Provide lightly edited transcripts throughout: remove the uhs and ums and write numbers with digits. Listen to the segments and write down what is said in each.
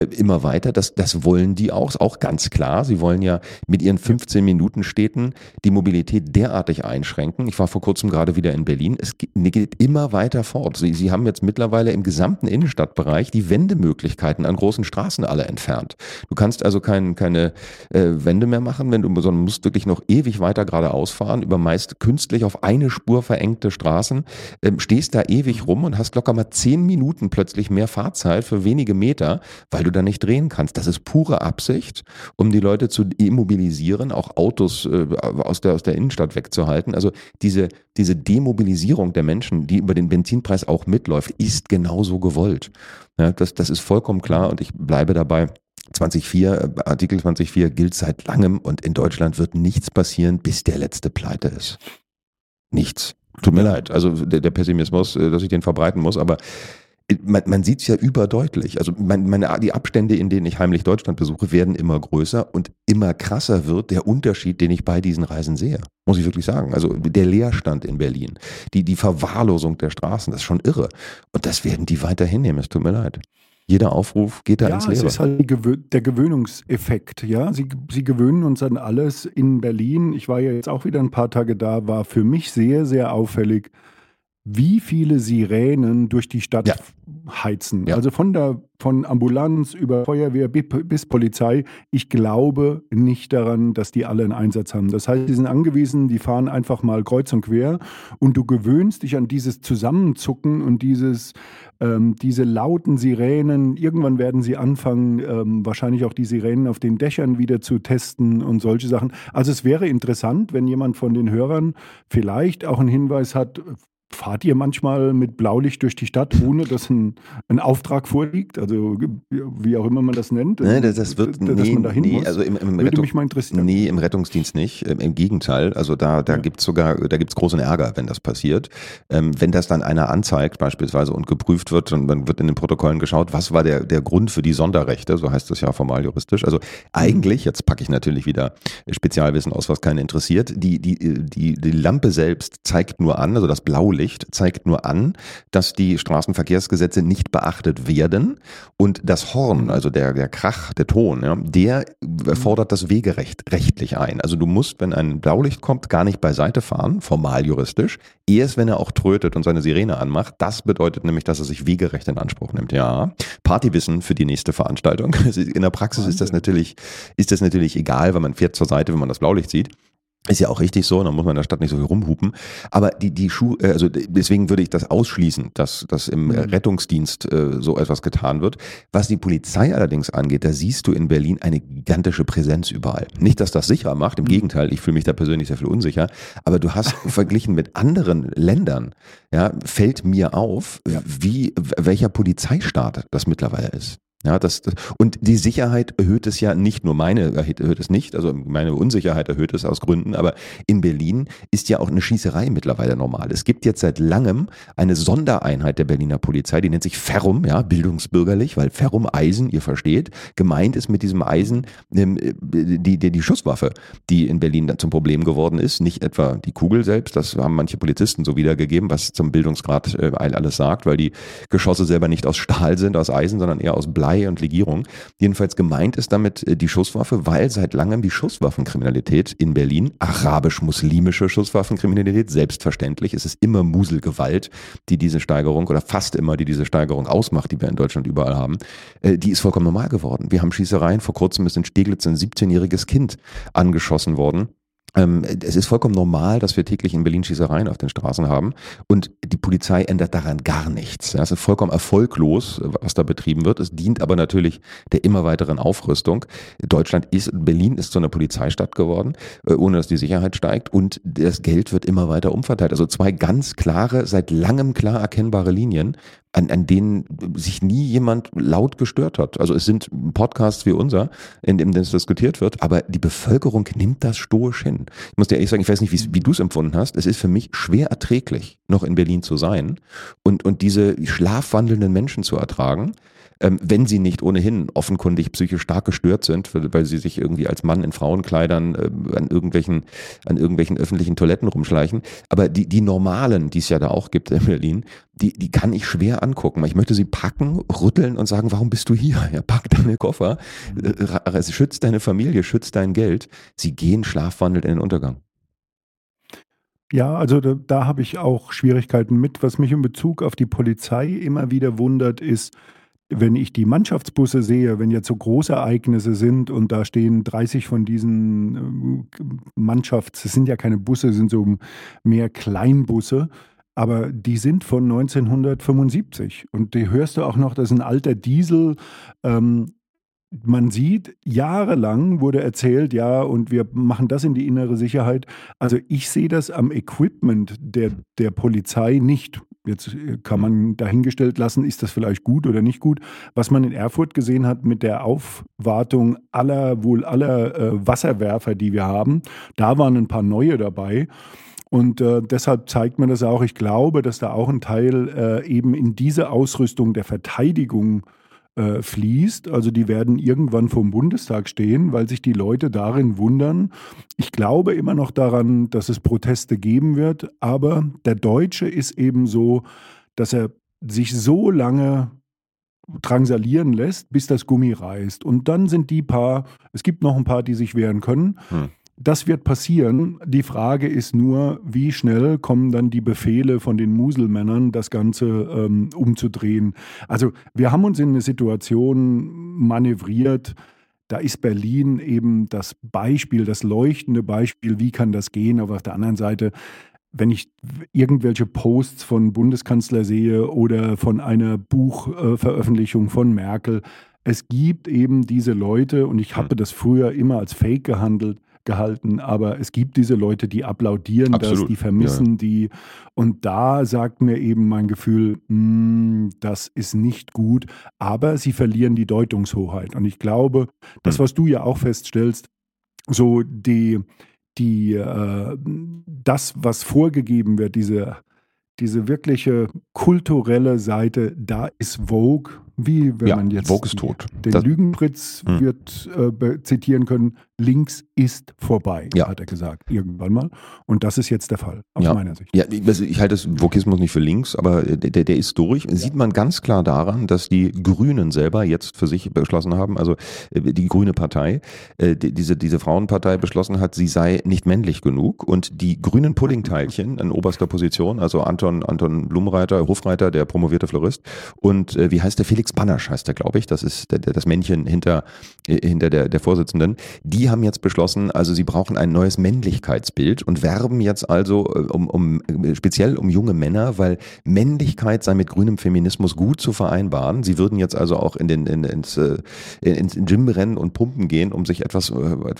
immer weiter. Das wollen die auch, ist auch ganz klar. Sie wollen ja mit ihren 15-Minuten-Städten die Mobilität derartig einschränken. Ich war vor kurzem gerade wieder in Berlin. Es geht immer weiter fort. Sie haben jetzt mittlerweile im gesamten Innenstadtbereich die Wendemöglichkeiten an großen Straßen alle entfernt. Du kannst also keine Wende mehr machen, sondern musst wirklich noch ewig weiter geradeaus fahren, über meist künstlich auf eine Spur verengte Straßen, stehst da ewig rum und hast locker mal 10 Minuten plötzlich mehr Fahrzeit für wenige Meter, weil du da nicht drehen kannst. Das ist pure Absicht, um die Leute zu immobilisieren, auch Autos aus der Innenstadt wegzuhalten. Also diese Demobilisierung der Menschen, die über den Benzinpreis auch mitläuft, ist genauso gewollt. Ja, das ist vollkommen klar und ich bleibe dabei. Artikel 20.4 gilt seit langem und in Deutschland wird nichts passieren, bis der Letzte pleite ist. Nichts. Tut mir leid, also der Pessimismus, dass ich den verbreiten muss, aber man sieht es ja überdeutlich. Also die Abstände, in denen ich heimlich Deutschland besuche, werden immer größer und immer krasser wird der Unterschied, den ich bei diesen Reisen sehe. Muss ich wirklich sagen. Also der Leerstand in Berlin, die Verwahrlosung der Straßen, das ist schon irre. Und das werden die weiter hinnehmen, es tut mir leid. Jeder Aufruf geht da ins Leere. Ja, es ist halt der Gewöhnungseffekt. Ja, sie gewöhnen uns an alles in Berlin. Ich war ja jetzt auch wieder ein paar Tage da, war für mich sehr, sehr auffällig, wie viele Sirenen durch die Stadt heizen. Ja. Also von Ambulanz über Feuerwehr bis Polizei. Ich glaube nicht daran, dass die alle einen Einsatz haben. Das heißt, die sind angewiesen, die fahren einfach mal kreuz und quer und du gewöhnst dich an dieses Zusammenzucken und diese lauten Sirenen. Irgendwann werden sie anfangen, wahrscheinlich auch die Sirenen auf den Dächern wieder zu testen und solche Sachen. Also es wäre interessant, wenn jemand von den Hörern vielleicht auch einen Hinweis hat. Fahrt ihr manchmal mit Blaulicht durch die Stadt, ohne dass ein Auftrag vorliegt? Also wie auch immer man das nennt. Nee, das wird, dass man da hin muss. Also würde mich mal interessieren. Nee, im Rettungsdienst nicht. Im Gegenteil. Also da gibt's großen Ärger, wenn das passiert. Wenn das dann einer anzeigt beispielsweise und geprüft wird, dann wird in den Protokollen geschaut, was war der Grund für die Sonderrechte, so heißt das ja formal juristisch. Also eigentlich, jetzt packe ich natürlich wieder Spezialwissen aus, was keinen interessiert, die Lampe selbst zeigt nur an, also das Blaulicht zeigt nur an, dass die Straßenverkehrsgesetze nicht beachtet werden und das Horn, also der Krach, der Ton, ja, der fordert das Wegerecht rechtlich ein. Also du musst, wenn ein Blaulicht kommt, gar nicht beiseite fahren, formal juristisch, erst wenn er auch trötet und seine Sirene anmacht. Das bedeutet nämlich, dass er sich Wegerecht in Anspruch nimmt. Ja, Partywissen für die nächste Veranstaltung. In der Praxis ist das natürlich egal, weil man fährt zur Seite, wenn man das Blaulicht sieht. Ist ja auch richtig so, dann muss man in der Stadt nicht so viel rumhupen. Aber also deswegen würde ich das ausschließen, dass im Rettungsdienst so etwas getan wird. Was die Polizei allerdings angeht, da siehst du in Berlin eine gigantische Präsenz überall. Nicht, dass das sicherer macht, im Gegenteil, ich fühle mich da persönlich sehr viel unsicher. Aber du hast verglichen mit anderen Ländern, ja, fällt mir auf, welcher Polizeistaat das mittlerweile ist. Ja, und die Sicherheit erhöht es ja nicht nur erhöht es nicht, also meine Unsicherheit erhöht es aus Gründen, aber in Berlin ist ja auch eine Schießerei mittlerweile normal. Es gibt jetzt seit langem eine Sondereinheit der Berliner Polizei, die nennt sich Ferrum, ja, bildungsbürgerlich, weil Ferrum Eisen, ihr versteht, gemeint ist mit diesem Eisen die Schusswaffe, die in Berlin dann zum Problem geworden ist, nicht etwa die Kugel selbst, das haben manche Polizisten so wiedergegeben, was zum Bildungsgrad alles sagt, weil die Geschosse selber nicht aus Stahl sind, aus Eisen, sondern eher aus Blei und Legierung. Jedenfalls gemeint ist damit die Schusswaffe, weil seit langem die Schusswaffenkriminalität in Berlin, arabisch-muslimische Schusswaffenkriminalität, selbstverständlich, es ist immer Muselgewalt, die diese Steigerung oder fast immer diese Steigerung ausmacht, die wir in Deutschland überall haben, die ist vollkommen normal geworden. Wir haben Schießereien, vor kurzem ist in Steglitz ein 17-jähriges Kind angeschossen worden. Es ist vollkommen normal, dass wir täglich in Berlin Schießereien auf den Straßen haben und die Polizei ändert daran gar nichts. Es ist vollkommen erfolglos, was da betrieben wird. Es dient aber natürlich der immer weiteren Aufrüstung. Berlin ist zu einer Polizeistadt geworden, ohne dass die Sicherheit steigt und das Geld wird immer weiter umverteilt. Also zwei ganz klare, seit langem klar erkennbare Linien, an denen sich nie jemand laut gestört hat. Also es sind Podcasts wie unser, in dem das diskutiert wird, aber die Bevölkerung nimmt das stoisch hin. Ich muss dir ehrlich sagen, ich weiß nicht, wie du es empfunden hast. Es ist für mich schwer erträglich, noch in Berlin zu sein und diese schlafwandelnden Menschen zu ertragen. wenn sie nicht ohnehin offenkundig psychisch stark gestört sind, weil sie sich irgendwie als Mann in Frauenkleidern an irgendwelchen öffentlichen Toiletten rumschleichen. Aber die normalen, die es ja da auch gibt in Berlin, die kann ich schwer angucken. Ich möchte sie packen, rütteln und sagen, warum bist du hier? Ja, pack deine Koffer, schütz deine Familie, schütz dein Geld. Sie gehen schlafwandelnd in den Untergang. Ja, also da habe ich auch Schwierigkeiten mit. Was mich in Bezug auf die Polizei immer wieder wundert, ist, wenn ich die Mannschaftsbusse sehe, wenn jetzt so Großereignisse sind und da stehen 30 von diesen es sind ja keine Busse, sind so mehr Kleinbusse, aber die sind von 1975 und die hörst du auch noch, das ist ein alter Diesel. Man sieht, jahrelang wurde erzählt, ja, und wir machen das in die innere Sicherheit. Also ich sehe das am Equipment der Polizei nicht. Jetzt kann man dahingestellt lassen, ist das vielleicht gut oder nicht gut. Was man in Erfurt gesehen hat mit der Aufwartung aller Wasserwerfer, die wir haben, da waren ein paar neue dabei. Und deshalb zeigt man das auch. Ich glaube, dass da auch ein Teil eben in diese Ausrüstung der Verteidigung fließt. Also die werden irgendwann vom Bundestag stehen, weil sich die Leute darin wundern. Ich glaube immer noch daran, dass es Proteste geben wird, aber der Deutsche ist eben so, dass er sich so lange drangsalieren lässt, bis das Gummi reißt. Und dann sind es gibt noch ein paar, die sich wehren können. Das wird passieren. Die Frage ist nur, wie schnell kommen dann die Befehle von den Muselmännern, das Ganze umzudrehen. Also wir haben uns in eine Situation manövriert, da ist Berlin eben das Beispiel, das leuchtende Beispiel, wie kann das gehen. Aber auf der anderen Seite, wenn ich irgendwelche Posts von Bundeskanzler sehe oder von einer Buchveröffentlichung von Merkel, es gibt eben diese Leute, und ich habe das früher immer als Fake gehalten, aber es gibt diese Leute, die applaudieren das, die vermissen die, und da sagt mir eben mein Gefühl, das ist nicht gut, aber sie verlieren die Deutungshoheit, und ich glaube, das, was du ja auch feststellst, so das, was vorgegeben wird, diese wirkliche kulturelle Seite, da ist Vogue, wie wenn man jetzt Vogue ist tot. Den Lügenfritz wird zitieren können, links ist vorbei, hat er gesagt, irgendwann mal. Und das ist jetzt der Fall, aus meiner Sicht. Ja, ich halte das Vokismus nicht für links, aber der ist durch. Sieht man ganz klar daran, dass die Grünen selber jetzt für sich beschlossen haben, also die Grüne Partei, diese Frauenpartei beschlossen hat, sie sei nicht männlich genug, und die grünen Puddingteilchen in oberster Position, also Anton Blumreiter, Hofreiter, der promovierte Florist, und wie heißt der, Felix Banasch heißt der, glaube ich, das ist das Männchen hinter der Vorsitzenden, die haben jetzt beschlossen, also sie brauchen ein neues Männlichkeitsbild und werben jetzt also speziell um junge Männer, weil Männlichkeit sei mit grünem Feminismus gut zu vereinbaren. Sie würden jetzt also auch ins Gym rennen und pumpen gehen, um sich etwas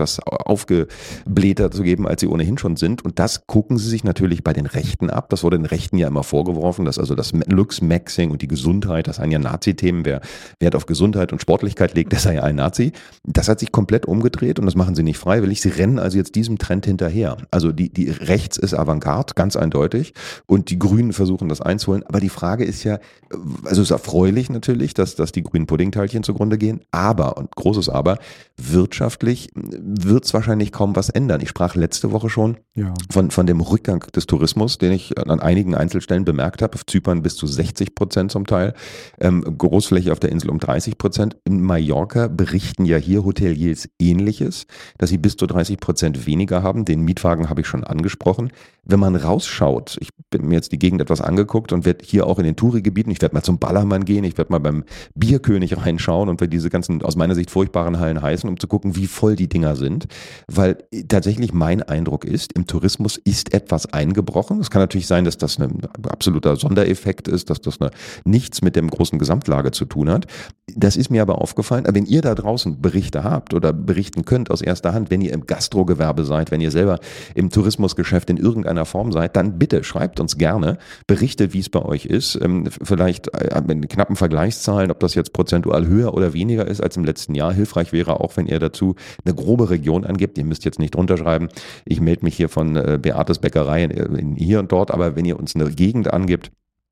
aufgeblähter zu geben, als sie ohnehin schon sind. Und das gucken sie sich natürlich bei den Rechten ab. Das wurde den Rechten ja immer vorgeworfen, dass also das Looks-Maxing und die Gesundheit, das seien ja Nazi-Themen, wer Wert auf Gesundheit und Sportlichkeit legt, der sei ja ein Nazi. Das hat sich komplett umgedreht, und das machen sie nicht freiwillig. Sie rennen also jetzt diesem Trend hinterher. Also die rechts ist Avantgarde, ganz eindeutig, und die Grünen versuchen das einzuholen. Aber die Frage ist ja, also es ist erfreulich natürlich, dass die grünen Puddingteilchen zugrunde gehen, aber, und großes Aber, wirtschaftlich wird es wahrscheinlich kaum was ändern. Ich sprach letzte Woche schon von dem Rückgang des Tourismus, den ich an einigen Einzelstellen bemerkt habe, auf Zypern bis zu 60% zum Teil, Großfläche auf der Insel um 30%. In Mallorca berichten ja hier Hoteliers Ähnliches, dass sie bis zu 30% weniger haben. Den Mietwagen habe ich schon angesprochen. Wenn man rausschaut, ich bin mir jetzt die Gegend etwas angeguckt und werde hier auch in den Touri-Gebieten, ich werde mal zum Ballermann gehen, ich werde mal beim Bierkönig reinschauen und werde diese ganzen aus meiner Sicht furchtbaren Hallen heißen, um zu gucken, wie voll die Dinger sind. Weil tatsächlich mein Eindruck ist, im Tourismus ist etwas eingebrochen. Es kann natürlich sein, dass das ein absoluter Sondereffekt ist, dass das nichts mit dem großen Gesamtlage zu tun hat. Das ist mir aber aufgefallen. Aber wenn ihr da draußen Berichte habt oder berichten könnt aus erster Hand, wenn ihr im Gastrogewerbe seid, wenn ihr selber im Tourismusgeschäft in irgendeiner Form seid, dann bitte schreibt uns gerne Berichte, wie es bei euch ist. Vielleicht mit knappen Vergleichszahlen, ob das jetzt prozentual höher oder weniger ist als im letzten Jahr. Hilfreich wäre auch, wenn ihr dazu eine grobe Region angebt. Ihr müsst jetzt nicht drunter schreiben, ich melde mich hier von Beates Bäckerei hier und dort, aber wenn ihr uns eine Gegend angibt,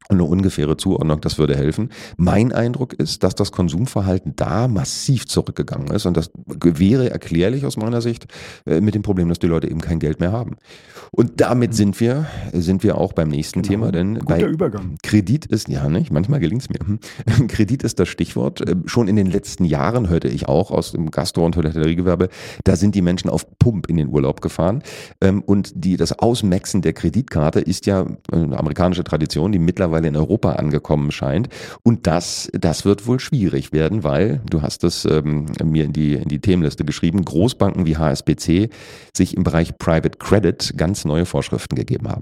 Eine ungefähre Zuordnung, das würde helfen. Mein Eindruck ist, dass das Konsumverhalten da massiv zurückgegangen ist und das wäre erklärlich aus meiner Sicht mit dem Problem, dass die Leute eben kein Geld mehr haben. Und damit sind wir auch beim nächsten Thema, Genau. denn Guter bei Übergang. Kredit ist, ja nicht, manchmal gelingt es mir. Kredit ist das Stichwort. Schon in den letzten Jahren hörte ich auch aus dem Gastro- und Hotelleriegewerbe, da sind die Menschen auf Pump in den Urlaub gefahren. Und das Ausmaxen der Kreditkarte ist ja eine amerikanische Tradition, die mittlerweile in Europa angekommen scheint. Und das wird wohl schwierig werden, weil, du hast es mir in die Themenliste geschrieben, Großbanken wie HSBC sich im Bereich Private Credit ganz neue Vorschriften gegeben haben.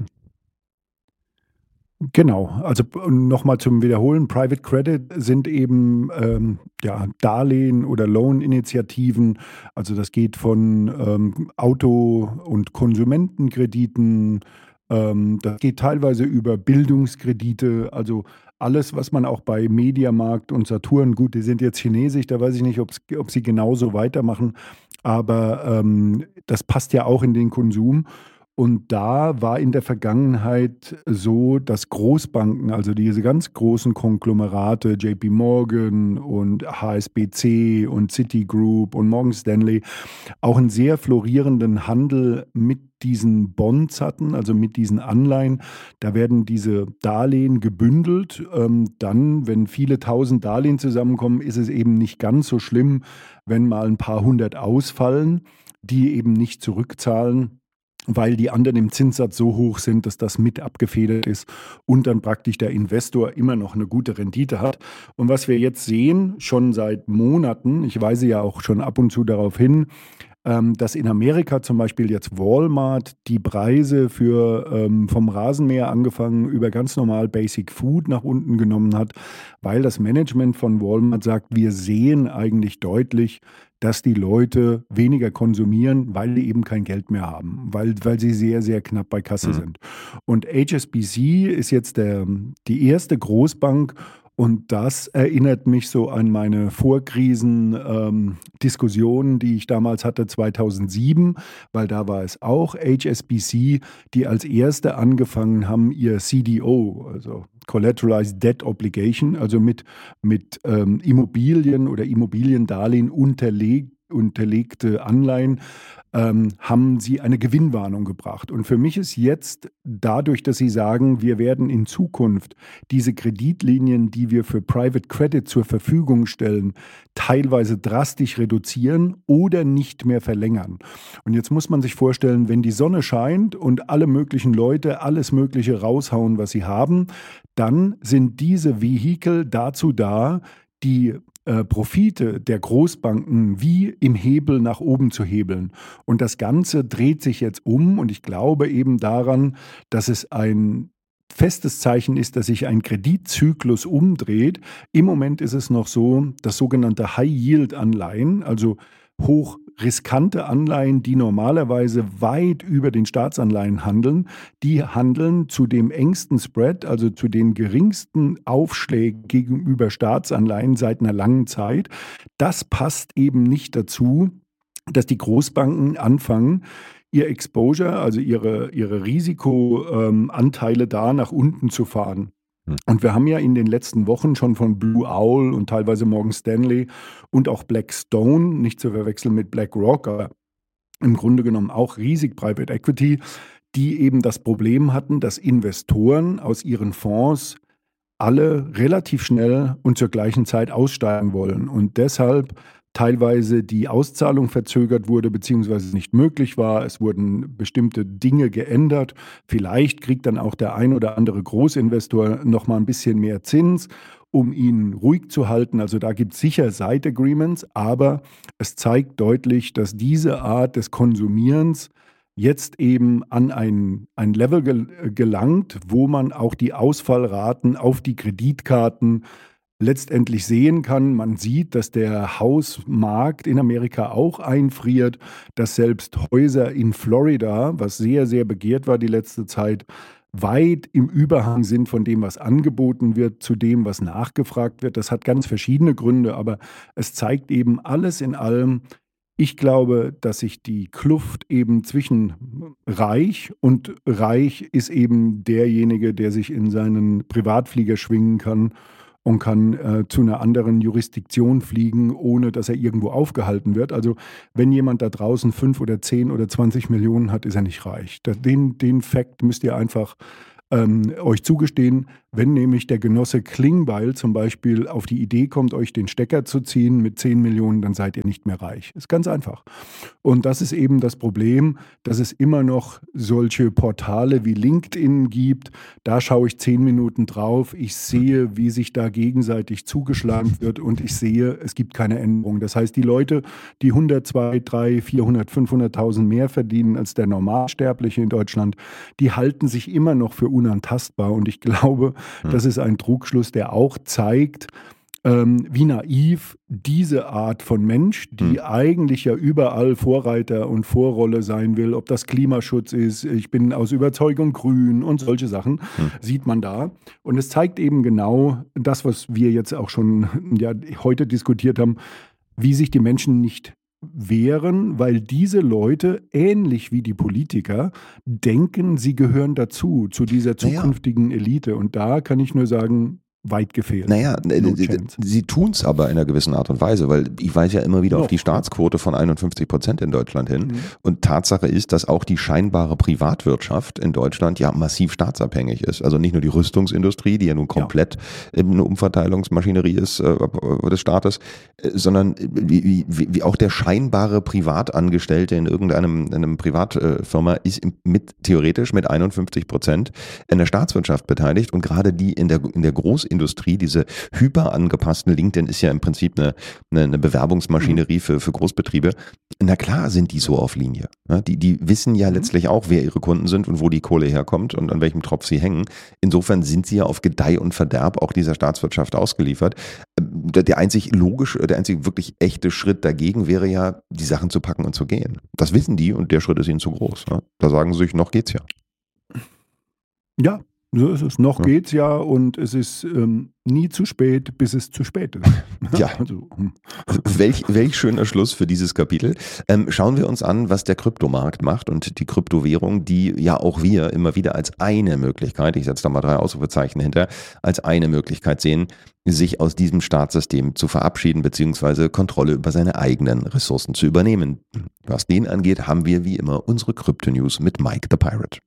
Genau, also nochmal zum Wiederholen, Private Credit sind eben ja, Darlehen oder Loan-Initiativen, also das geht von Auto- und Konsumentenkrediten, das geht teilweise über Bildungskredite, also alles, was man auch bei Mediamarkt und Saturn, gut, die sind jetzt chinesisch, da weiß ich nicht, ob sie genauso weitermachen, aber das passt ja auch in den Konsum. Und da war in der Vergangenheit so, dass Großbanken, also diese ganz großen Konglomerate, JP Morgan und HSBC und Citigroup und Morgan Stanley, auch einen sehr florierenden Handel mit diesen Bonds hatten, also mit diesen Anleihen. Da werden diese Darlehen gebündelt. Dann, wenn viele tausend Darlehen zusammenkommen, ist es eben nicht ganz so schlimm, wenn mal ein paar hundert ausfallen, die eben nicht zurückzahlen, weil die anderen im Zinssatz so hoch sind, dass das mit abgefedert ist und dann praktisch der Investor immer noch eine gute Rendite hat. Und was wir jetzt sehen, schon seit Monaten, ich weise ja auch schon ab und zu darauf hin, dass in Amerika zum Beispiel jetzt Walmart die Preise für vom Rasenmäher angefangen über ganz normal Basic Food nach unten genommen hat, weil das Management von Walmart sagt, wir sehen eigentlich deutlich, dass die Leute weniger konsumieren, weil die eben kein Geld mehr haben, weil sie sehr, sehr knapp bei Kasse sind. Und HSBC ist jetzt die erste Großbank und das erinnert mich so an meine Vorkrisen-Diskussionen, die ich damals hatte, 2007, weil da war es auch HSBC, die als erste angefangen haben, ihr CDO, also Collateralized Debt Obligation, also mit Immobilien oder Immobiliendarlehen unterlegte Anleihen, haben sie eine Gewinnwarnung gebracht. Und für mich ist jetzt dadurch, dass sie sagen, wir werden in Zukunft diese Kreditlinien, die wir für Private Credit zur Verfügung stellen, teilweise drastisch reduzieren oder nicht mehr verlängern. Und jetzt muss man sich vorstellen, wenn die Sonne scheint und alle möglichen Leute alles Mögliche raushauen, was sie haben, dann sind diese Vehikel dazu da, die Profite der Großbanken wie im Hebel nach oben zu hebeln. Und das Ganze dreht sich jetzt um und ich glaube eben daran, dass es ein festes Zeichen ist, dass sich ein Kreditzyklus umdreht. Im Moment ist es noch so, dass sogenannte High-Yield-Anleihen, also hochriskante Anleihen, die normalerweise weit über den Staatsanleihen handeln, die handeln zu dem engsten Spread, also zu den geringsten Aufschlägen gegenüber Staatsanleihen seit einer langen Zeit. Das passt eben nicht dazu, dass die Großbanken anfangen, ihr Exposure, also ihre Risikoanteile da nach unten zu fahren. Und wir haben ja in den letzten Wochen schon von Blue Owl und teilweise Morgan Stanley und auch Blackstone, nicht zu verwechseln mit BlackRock, aber im Grunde genommen auch riesig Private Equity, die eben das Problem hatten, dass Investoren aus ihren Fonds alle relativ schnell und zur gleichen Zeit aussteigen wollen und deshalb teilweise die Auszahlung verzögert wurde beziehungsweise nicht möglich war. Es wurden bestimmte Dinge geändert. Vielleicht kriegt dann auch der ein oder andere Großinvestor noch mal ein bisschen mehr Zins, um ihn ruhig zu halten. Also da gibt es sicher Side-Agreements, aber es zeigt deutlich, dass diese Art des Konsumierens jetzt eben an ein Level gelangt, wo man auch die Ausfallraten auf die Kreditkarten letztendlich sehen kann. Man sieht, dass der Hausmarkt in Amerika auch einfriert, dass selbst Häuser in Florida, was sehr, sehr begehrt war die letzte Zeit, weit im Überhang sind von dem, was angeboten wird, zu dem, was nachgefragt wird. Das hat ganz verschiedene Gründe, aber es zeigt eben alles in allem, Ich glaube, dass sich die Kluft eben zwischen reich und reich ist eben derjenige, der sich in seinen Privatflieger schwingen kann und kann zu einer anderen Jurisdiktion fliegen, ohne dass er irgendwo aufgehalten wird. Also wenn jemand da draußen 5 oder 10 oder 20 Millionen hat, ist er nicht reich. Den Fakt müsst ihr einfach euch zugestehen, wenn nämlich der Genosse Klingbeil zum Beispiel auf die Idee kommt, euch den Stecker zu ziehen mit 10 Millionen, dann seid ihr nicht mehr reich. Ist ganz einfach. Und das ist eben das Problem, dass es immer noch solche Portale wie LinkedIn gibt. Da schaue ich 10 Minuten drauf. Ich sehe, wie sich da gegenseitig zugeschlagen wird und ich sehe, es gibt keine Änderung. Das heißt, die Leute, die 100, 200, 300, 400, 500.000 mehr verdienen als der Normalsterbliche in Deutschland, die halten sich immer noch für unantastbar. Und ich glaube, das ist ein Trugschluss, der auch zeigt, wie naiv diese Art von Mensch, die eigentlich ja überall Vorreiter und Vorrolle sein will, ob das Klimaschutz ist, ich bin aus Überzeugung grün und solche Sachen, sieht man da. Und es zeigt eben genau das, was wir jetzt auch schon heute diskutiert haben, wie sich die Menschen nicht wehren, weil diese Leute, ähnlich wie die Politiker, denken, sie gehören dazu, zu dieser zukünftigen Elite. Und da kann ich nur sagen, weit gefehlt. Naja, sie tun es aber in einer gewissen Art und Weise, weil ich weise ja immer wieder auf die Staatsquote von 51% in Deutschland hin. Und Tatsache ist, dass auch die scheinbare Privatwirtschaft in Deutschland ja massiv staatsabhängig ist. Also nicht nur die Rüstungsindustrie, die ja nun komplett eine Umverteilungsmaschinerie ist des Staates, sondern wie auch der scheinbare Privatangestellte in einem Privatfirma ist theoretisch mit 51% in der Staatswirtschaft beteiligt und gerade die in der Großindustrie, diese hyperangepassten, LinkedIn ist ja im Prinzip eine Bewerbungsmaschinerie für Großbetriebe. Na klar sind die so auf Linie. Die wissen ja letztlich auch, wer ihre Kunden sind und wo die Kohle herkommt und an welchem Tropf sie hängen. Insofern sind sie ja auf Gedeih und Verderb auch dieser Staatswirtschaft ausgeliefert. Der einzig wirklich echte Schritt dagegen wäre ja, die Sachen zu packen und zu gehen. Das wissen die und der Schritt ist ihnen zu groß. Da sagen sie sich, noch geht's ja. Ja. So ist es. Noch geht's ja und es ist nie zu spät, bis es zu spät ist. Ja, also, welch schöner Schluss für dieses Kapitel. Schauen wir uns an, was der Kryptomarkt macht und die Kryptowährung, die ja auch wir immer wieder als eine Möglichkeit, ich setze da mal 3 Ausrufezeichen hinter, als eine Möglichkeit sehen, sich aus diesem Staatssystem zu verabschieden bzw. Kontrolle über seine eigenen Ressourcen zu übernehmen. Was den angeht, haben wir wie immer unsere Krypto-News mit Mike the Pirate.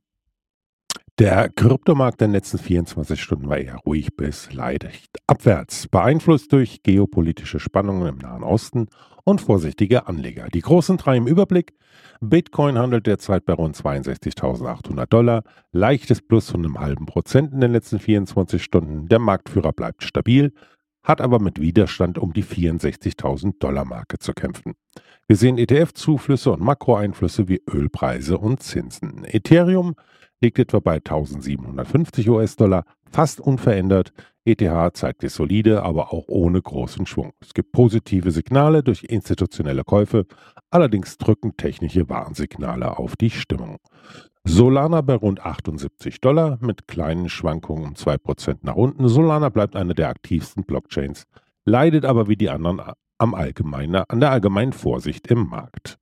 Der Kryptomarkt der letzten 24 Stunden war eher ruhig bis leicht abwärts, beeinflusst durch geopolitische Spannungen im Nahen Osten und vorsichtige Anleger. Die großen 3 im Überblick: Bitcoin handelt derzeit bei rund $62.800, leichtes Plus von 0,5% in den letzten 24 Stunden. Der Marktführer bleibt stabil, hat aber mit Widerstand um die $64.000 Marke zu kämpfen. Wir sehen ETF-Zuflüsse und Makroeinflüsse wie Ölpreise und Zinsen. Ethereum liegt etwa bei $1.750, fast unverändert. ETH zeigt sich solide, aber auch ohne großen Schwung. Es gibt positive Signale durch institutionelle Käufe, allerdings drücken technische Warnsignale auf die Stimmung. Solana bei rund $78 mit kleinen Schwankungen um 2% nach unten. Solana bleibt eine der aktivsten Blockchains, leidet aber wie die anderen an der allgemeinen Vorsicht im Markt.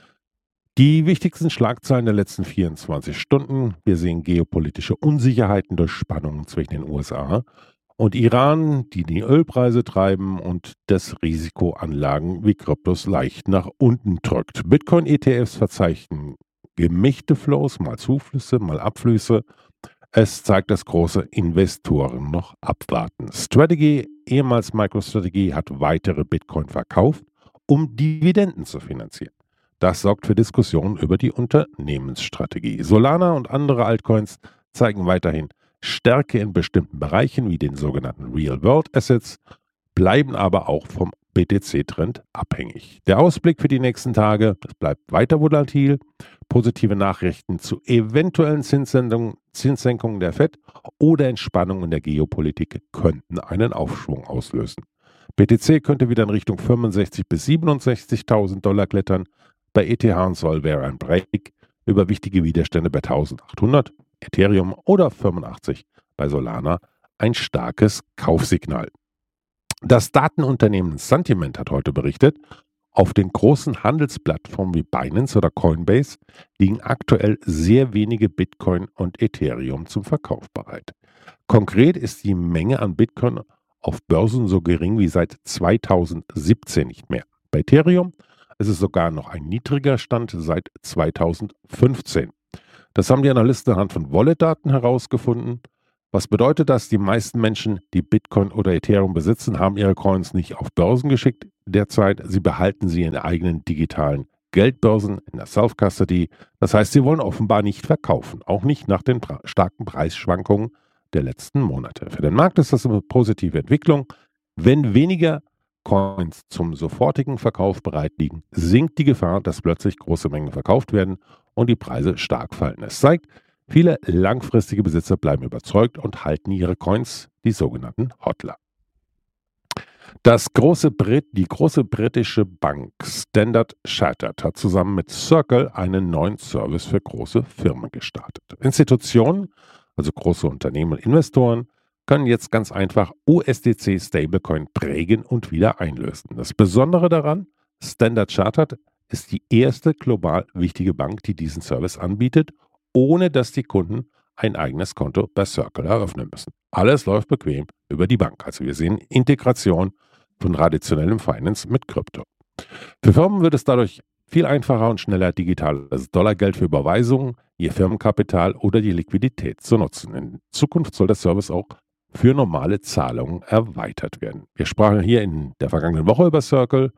Die wichtigsten Schlagzeilen der letzten 24 Stunden. Wir sehen geopolitische Unsicherheiten durch Spannungen zwischen den USA und Iran, die Ölpreise treiben und das Risiko Anlagen wie Kryptos leicht nach unten drückt. Bitcoin-ETFs verzeichnen gemischte Flows, mal Zuflüsse, mal Abflüsse. Es zeigt, dass große Investoren noch abwarten. Strategy, ehemals MicroStrategy, hat weitere Bitcoin verkauft, um Dividenden zu finanzieren. Das sorgt für Diskussionen über die Unternehmensstrategie. Solana und andere Altcoins zeigen weiterhin Stärke in bestimmten Bereichen wie den sogenannten Real-World-Assets, bleiben aber auch vom BTC-Trend abhängig. Der Ausblick für die nächsten Tage: es bleibt weiter volatil. Positive Nachrichten zu eventuellen Zinssenkungen der FED oder Entspannung in der Geopolitik könnten einen Aufschwung auslösen. BTC könnte wieder in Richtung 65.000 bis 67.000 $ klettern. Bei ETH und Sol wäre ein Break über wichtige Widerstände bei 1.800, Ethereum oder 85 bei Solana ein starkes Kaufsignal. Das Datenunternehmen Sentiment hat heute berichtet, Auf den großen Handelsplattformen wie Binance oder Coinbase liegen aktuell sehr wenige Bitcoin und Ethereum zum Verkauf bereit. Konkret ist die Menge an Bitcoin auf Börsen so gering wie seit 2017 nicht mehr. Bei Ethereum ist es sogar noch ein niedriger Stand seit 2015. Das haben die Analysten anhand von Wallet-Daten herausgefunden. Was bedeutet das? Die meisten Menschen, die Bitcoin oder Ethereum besitzen, haben ihre Coins nicht auf Börsen geschickt derzeit. Sie behalten sie in eigenen digitalen Geldbörsen, in der Self-Custody. Das heißt, sie wollen offenbar nicht verkaufen, auch nicht nach den starken Preisschwankungen der letzten Monate. Für den Markt ist das eine positive Entwicklung. Wenn weniger Coins zum sofortigen Verkauf bereit liegen, sinkt die Gefahr, dass plötzlich große Mengen verkauft werden und die Preise stark fallen. Es zeigt, viele langfristige Besitzer bleiben überzeugt und halten ihre Coins, die sogenannten Hodler. Die große britische Bank Standard Chartered hat zusammen mit Circle einen neuen Service für große Firmen gestartet. Institutionen, also große Unternehmen und Investoren, können jetzt ganz einfach USDC Stablecoin prägen und wieder einlösen. Das Besondere daran, Standard Chartered ist die erste global wichtige Bank, die diesen Service anbietet, ohne dass die Kunden ein eigenes Konto bei Circle eröffnen müssen. Alles läuft bequem über die Bank. Also wir sehen Integration von traditionellem Finance mit Krypto. Für Firmen wird es dadurch viel einfacher und schneller, digitales Dollargeld für Überweisungen, ihr Firmenkapital oder die Liquidität zu nutzen. In Zukunft soll der Service auch für normale Zahlungen erweitert werden. Wir sprachen hier in der vergangenen Woche über Circle,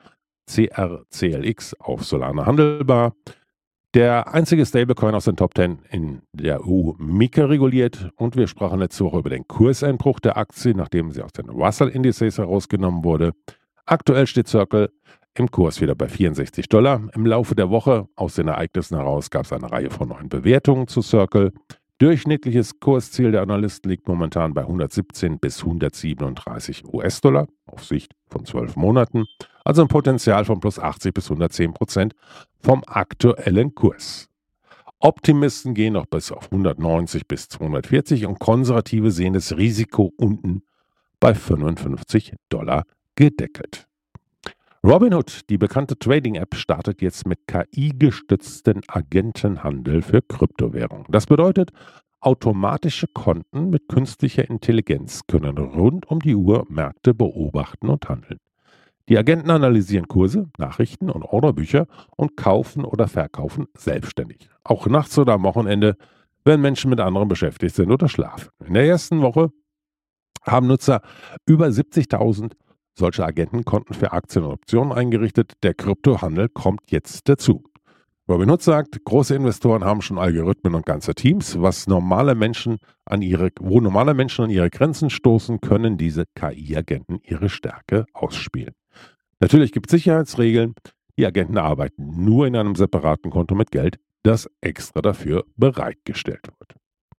CRCLX auf Solana handelbar. Der einzige Stablecoin aus den Top 10 in der EU MiCA reguliert, und wir sprachen letzte Woche über den Kurseinbruch der Aktie, nachdem sie aus den Russell-Indizes herausgenommen wurde. Aktuell steht Circle im Kurs wieder bei $64. Im Laufe der Woche aus den Ereignissen heraus gab es eine Reihe von neuen Bewertungen zu Circle. Durchschnittliches Kursziel der Analysten liegt momentan bei 117 bis 137 US-Dollar auf Sicht von 12 Monaten, also ein Potenzial von plus 80 bis 110% vom aktuellen Kurs. Optimisten gehen noch bis auf 190 bis 240 und Konservative sehen das Risiko unten bei $55 gedeckelt. Robinhood, die bekannte Trading-App, startet jetzt mit KI-gestützten Agentenhandel für Kryptowährungen. Das bedeutet, automatische Konten mit künstlicher Intelligenz können rund um die Uhr Märkte beobachten und handeln. Die Agenten analysieren Kurse, Nachrichten und Orderbücher und kaufen oder verkaufen selbstständig. Auch nachts oder am Wochenende, wenn Menschen mit anderen beschäftigt sind oder schlafen. In der ersten Woche haben Nutzer über 70.000 solche Agentenkonten für Aktien und Optionen eingerichtet. Der Kryptohandel kommt jetzt dazu. Robinhood sagt, große Investoren haben schon Algorithmen und ganze Teams. Wo normale Menschen an ihre Grenzen stoßen, können diese KI-Agenten ihre Stärke ausspielen. Natürlich gibt es Sicherheitsregeln. Die Agenten arbeiten nur in einem separaten Konto mit Geld, das extra dafür bereitgestellt wird.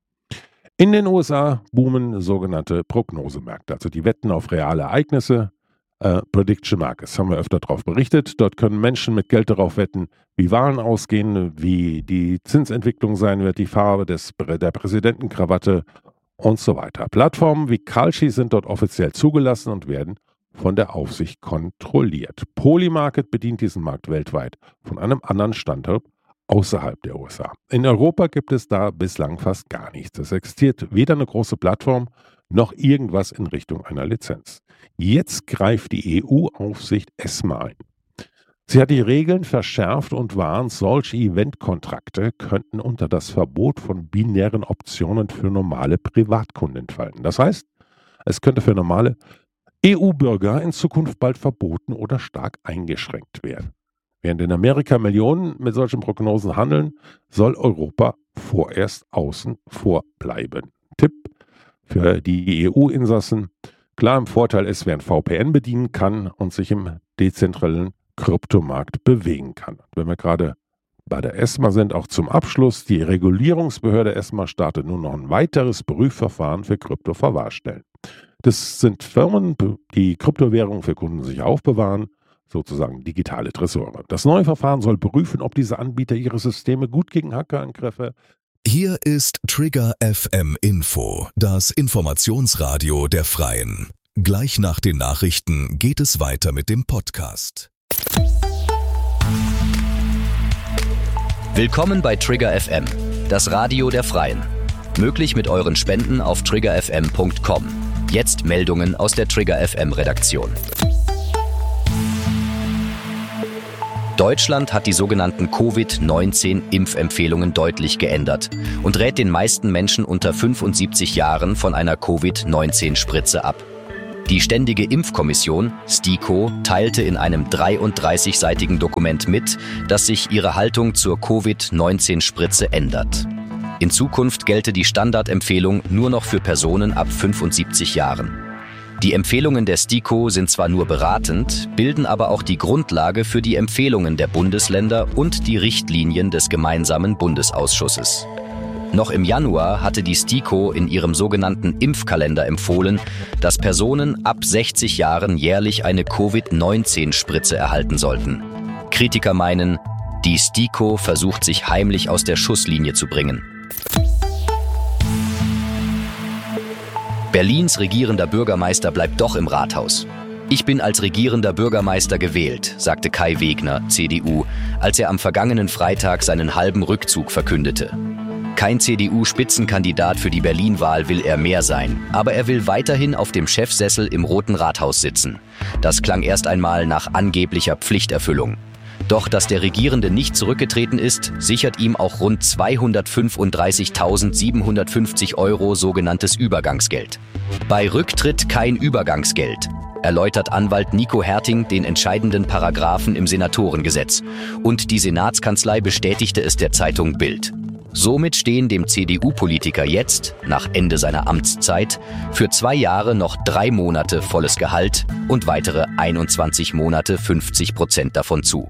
In den USA boomen sogenannte Prognosemärkte, also die wetten auf reale Ereignisse. Prediction Markets, haben wir öfter darauf berichtet. Dort können Menschen mit Geld darauf wetten, wie Wahlen ausgehen, wie die Zinsentwicklung sein wird, die Farbe der Präsidentenkrawatte und so weiter. Plattformen wie Kalshi sind dort offiziell zugelassen und werden von der Aufsicht kontrolliert. Polymarket bedient diesen Markt weltweit von einem anderen Standort außerhalb der USA. In Europa gibt es da bislang fast gar nichts. Es existiert weder eine große Plattform noch irgendwas in Richtung einer Lizenz. Jetzt greift die EU-Aufsicht ESMA ein. Sie hat die Regeln verschärft und warnt, solche Eventkontrakte könnten unter das Verbot von binären Optionen für normale Privatkunden fallen. Das heißt, es könnte für normale EU-Bürger in Zukunft bald verboten oder stark eingeschränkt werden. Während in Amerika Millionen mit solchen Prognosen handeln, soll Europa vorerst außen vor bleiben. Tipp für die EU-Insassen: Klar, im Vorteil ist, wer ein VPN bedienen kann und sich im dezentralen Kryptomarkt bewegen kann. Wenn wir gerade bei der ESMA sind, auch zum Abschluss: Die Regulierungsbehörde ESMA startet nun noch ein weiteres Prüfverfahren für Kryptoverwahrstellen. Das sind Firmen, die Kryptowährungen für Kunden sich aufbewahren, sozusagen digitale Tresore. Das neue Verfahren soll prüfen, ob diese Anbieter ihre Systeme gut gegen Hackerangriffe. Hier ist Trigger FM Info, das Informationsradio der Freien. Gleich nach den Nachrichten geht es weiter mit dem Podcast. Willkommen bei Trigger FM, das Radio der Freien. Möglich mit euren Spenden auf triggerfm.com. Jetzt Meldungen aus der Trigger FM Redaktion. Deutschland hat die sogenannten Covid-19-Impfempfehlungen deutlich geändert und rät den meisten Menschen unter 75 Jahren von einer Covid-19-Spritze ab. Die Ständige Impfkommission, STIKO, teilte in einem 33-seitigen Dokument mit, dass sich ihre Haltung zur Covid-19-Spritze ändert. In Zukunft gelte die Standardempfehlung nur noch für Personen ab 75 Jahren. Die Empfehlungen der STIKO sind zwar nur beratend, bilden aber auch die Grundlage für die Empfehlungen der Bundesländer und die Richtlinien des gemeinsamen Bundesausschusses. Noch im Januar hatte die STIKO in ihrem sogenannten Impfkalender empfohlen, dass Personen ab 60 Jahren jährlich eine Covid-19-Spritze erhalten sollten. Kritiker meinen, die STIKO versucht sich heimlich aus der Schusslinie zu bringen. Berlins regierender Bürgermeister bleibt doch im Rathaus. Ich bin als regierender Bürgermeister gewählt, sagte Kai Wegner, CDU, als er am vergangenen Freitag seinen halben Rückzug verkündete. Kein CDU-Spitzenkandidat für die Berlin-Wahl will er mehr sein, aber er will weiterhin auf dem Chefsessel im Roten Rathaus sitzen. Das klang erst einmal nach angeblicher Pflichterfüllung. Doch dass der Regierende nicht zurückgetreten ist, sichert ihm auch rund 235.750 € sogenanntes Übergangsgeld. Bei Rücktritt kein Übergangsgeld, erläutert Anwalt Nico Herting den entscheidenden Paragraphen im Senatorengesetz. Und die Senatskanzlei bestätigte es der Zeitung Bild. Somit stehen dem CDU-Politiker jetzt, nach Ende seiner Amtszeit, für 2 Jahre noch 3 Monate volles Gehalt und weitere 21 Monate 50% davon zu.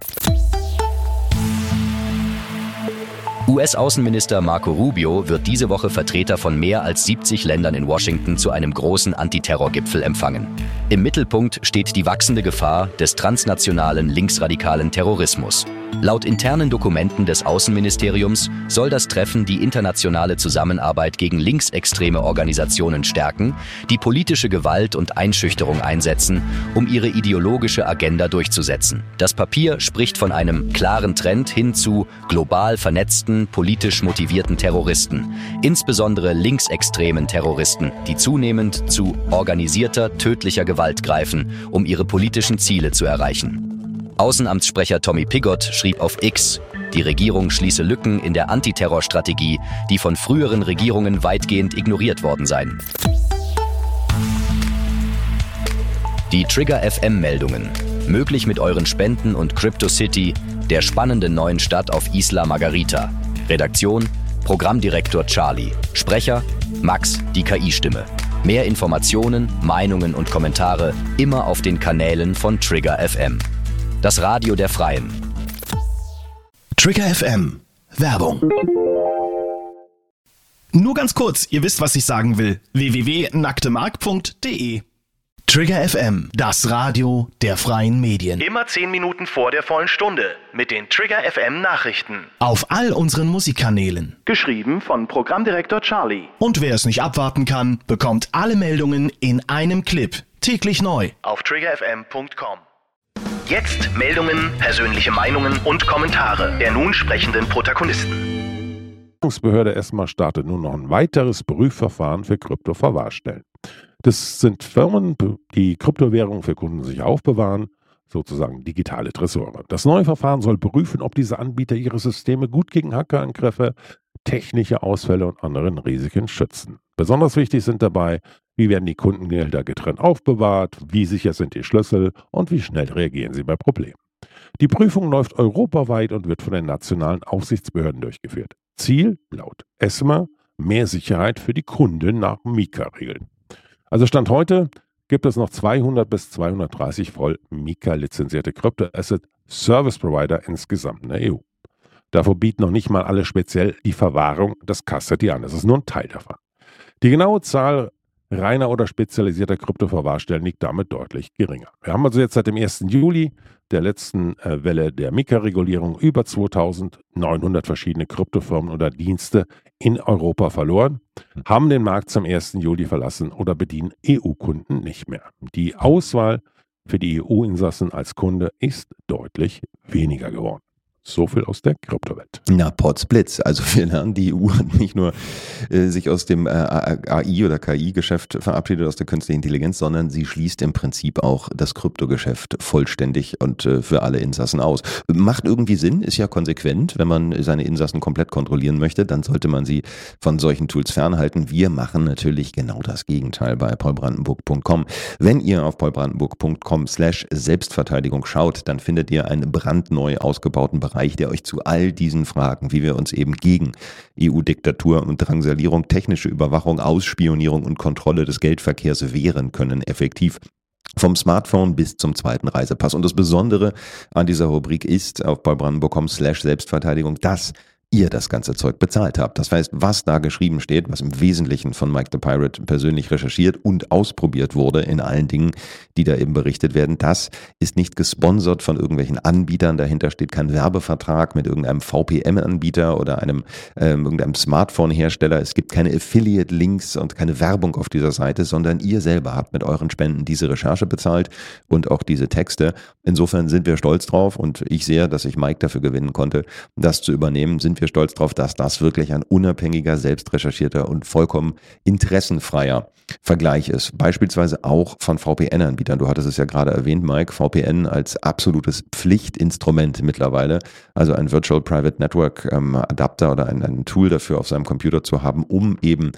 US-Außenminister Marco Rubio wird diese Woche Vertreter von mehr als 70 Ländern in Washington zu einem großen Antiterrorgipfel empfangen. Im Mittelpunkt steht die wachsende Gefahr des transnationalen linksradikalen Terrorismus. Laut internen Dokumenten des Außenministeriums soll das Treffen die internationale Zusammenarbeit gegen linksextreme Organisationen stärken, die politische Gewalt und Einschüchterung einsetzen, um ihre ideologische Agenda durchzusetzen. Das Papier spricht von einem klaren Trend hin zu global vernetzten, politisch motivierten Terroristen, insbesondere linksextremen Terroristen, die zunehmend zu organisierter, tödlicher Gewalt greifen, um ihre politischen Ziele zu erreichen. Außenamtssprecher Tommy Pigott schrieb auf X, die Regierung schließe Lücken in der Antiterrorstrategie, die von früheren Regierungen weitgehend ignoriert worden seien. Die Trigger FM-Meldungen. Möglich mit euren Spenden und CryptoCity, der spannenden neuen Stadt auf Isla Margarita. Redaktion, Programmdirektor Charlie. Sprecher, Max, die KI-Stimme. Mehr Informationen, Meinungen und Kommentare immer auf den Kanälen von Trigger FM. Das Radio der Freien. Trigger FM. Werbung. Nur ganz kurz, ihr wisst, was ich sagen will. www.nacktemark.de. Trigger FM, das Radio der freien Medien. Immer 10 Minuten vor der vollen Stunde mit den Trigger FM Nachrichten. Auf all unseren Musikkanälen. Geschrieben von Programmdirektor Charlie. Und wer es nicht abwarten kann, bekommt alle Meldungen in einem Clip. Täglich neu. Auf triggerfm.com. Jetzt Meldungen, persönliche Meinungen und Kommentare der nun sprechenden Protagonisten. Die Behörde ESMA startet nun noch ein weiteres Prüfverfahren für Kryptoverwahrstellen. Das sind Firmen, die Kryptowährungen für Kunden sich aufbewahren, sozusagen digitale Tresore. Das neue Verfahren soll prüfen, ob diese Anbieter ihre Systeme gut gegen Hackerangriffe, technische Ausfälle und anderen Risiken schützen. Besonders wichtig sind dabei, wie werden die Kundengelder getrennt aufbewahrt, wie sicher sind die Schlüssel und wie schnell reagieren sie bei Problemen. Die Prüfung läuft europaweit und wird von den nationalen Aufsichtsbehörden durchgeführt. Ziel, laut ESMA, mehr Sicherheit für die Kunden nach MiCA-Regeln. Also Stand heute gibt es noch 200 bis 230 voll MiCA-lizenzierte Krypto-Asset-Service-Provider insgesamt in der EU. Davor bieten noch nicht mal alle speziell die Verwahrung des Custody an. Das ist nur ein Teil davon. Die genaue Zahl reiner oder spezialisierter Kryptoverwahrstellen liegt damit deutlich geringer. Wir haben also jetzt seit dem 1. Juli, der letzten Welle der MiCA-Regulierung, über 2900 verschiedene Kryptofirmen oder Dienste in Europa verloren, haben den Markt zum 1. Juli verlassen oder bedienen EU-Kunden nicht mehr. Die Auswahl für die EU-Insassen als Kunde ist deutlich weniger geworden. So viel aus der Kryptowelt. Na, Potzblitz. Also wir lernen, die EU hat nicht nur sich aus dem AI- oder KI-Geschäft verabschiedet, aus der künstlichen Intelligenz, sondern sie schließt im Prinzip auch das Kryptogeschäft vollständig und für alle Insassen aus. Macht irgendwie Sinn, ist ja konsequent. Wenn man seine Insassen komplett kontrollieren möchte, dann sollte man sie von solchen Tools fernhalten. Wir machen natürlich genau das Gegenteil bei paulbrandenburg.com. Wenn ihr auf paulbrandenburg.com/Selbstverteidigung schaut, dann findet ihr einen brandneu ausgebauten Bereich, der euch zu all diesen Fragen, wie wir uns eben gegen EU-Diktatur und Drangsalierung, technische Überwachung, Ausspionierung und Kontrolle des Geldverkehrs wehren können, effektiv. Vom Smartphone bis zum zweiten Reisepass. Und das Besondere an dieser Rubrik ist auf paulbrandenburg.com/Selbstverteidigung, dass ihr das ganze Zeug bezahlt habt. Das heißt, was da geschrieben steht, was im Wesentlichen von Mike the Pirate persönlich recherchiert und ausprobiert wurde in allen Dingen, die da eben berichtet werden, das ist nicht gesponsert von irgendwelchen Anbietern. Dahinter steht kein Werbevertrag mit irgendeinem VPN-Anbieter oder irgendeinem Smartphone-Hersteller. Es gibt keine Affiliate-Links und keine Werbung auf dieser Seite, sondern ihr selber habt mit euren Spenden diese Recherche bezahlt und auch diese Texte. Insofern sind wir stolz drauf und ich sehe, dass ich Mike dafür gewinnen konnte, das zu übernehmen. Sind wir stolz drauf, dass das wirklich ein unabhängiger, selbstrecherchierter und vollkommen interessenfreier Vergleich ist. Beispielsweise auch von VPN-Anbietern. Du hattest es ja gerade erwähnt, Mike, VPN als absolutes Pflichtinstrument mittlerweile. Also ein Virtual Private Network Adapter oder ein Tool dafür auf seinem Computer zu haben, um eben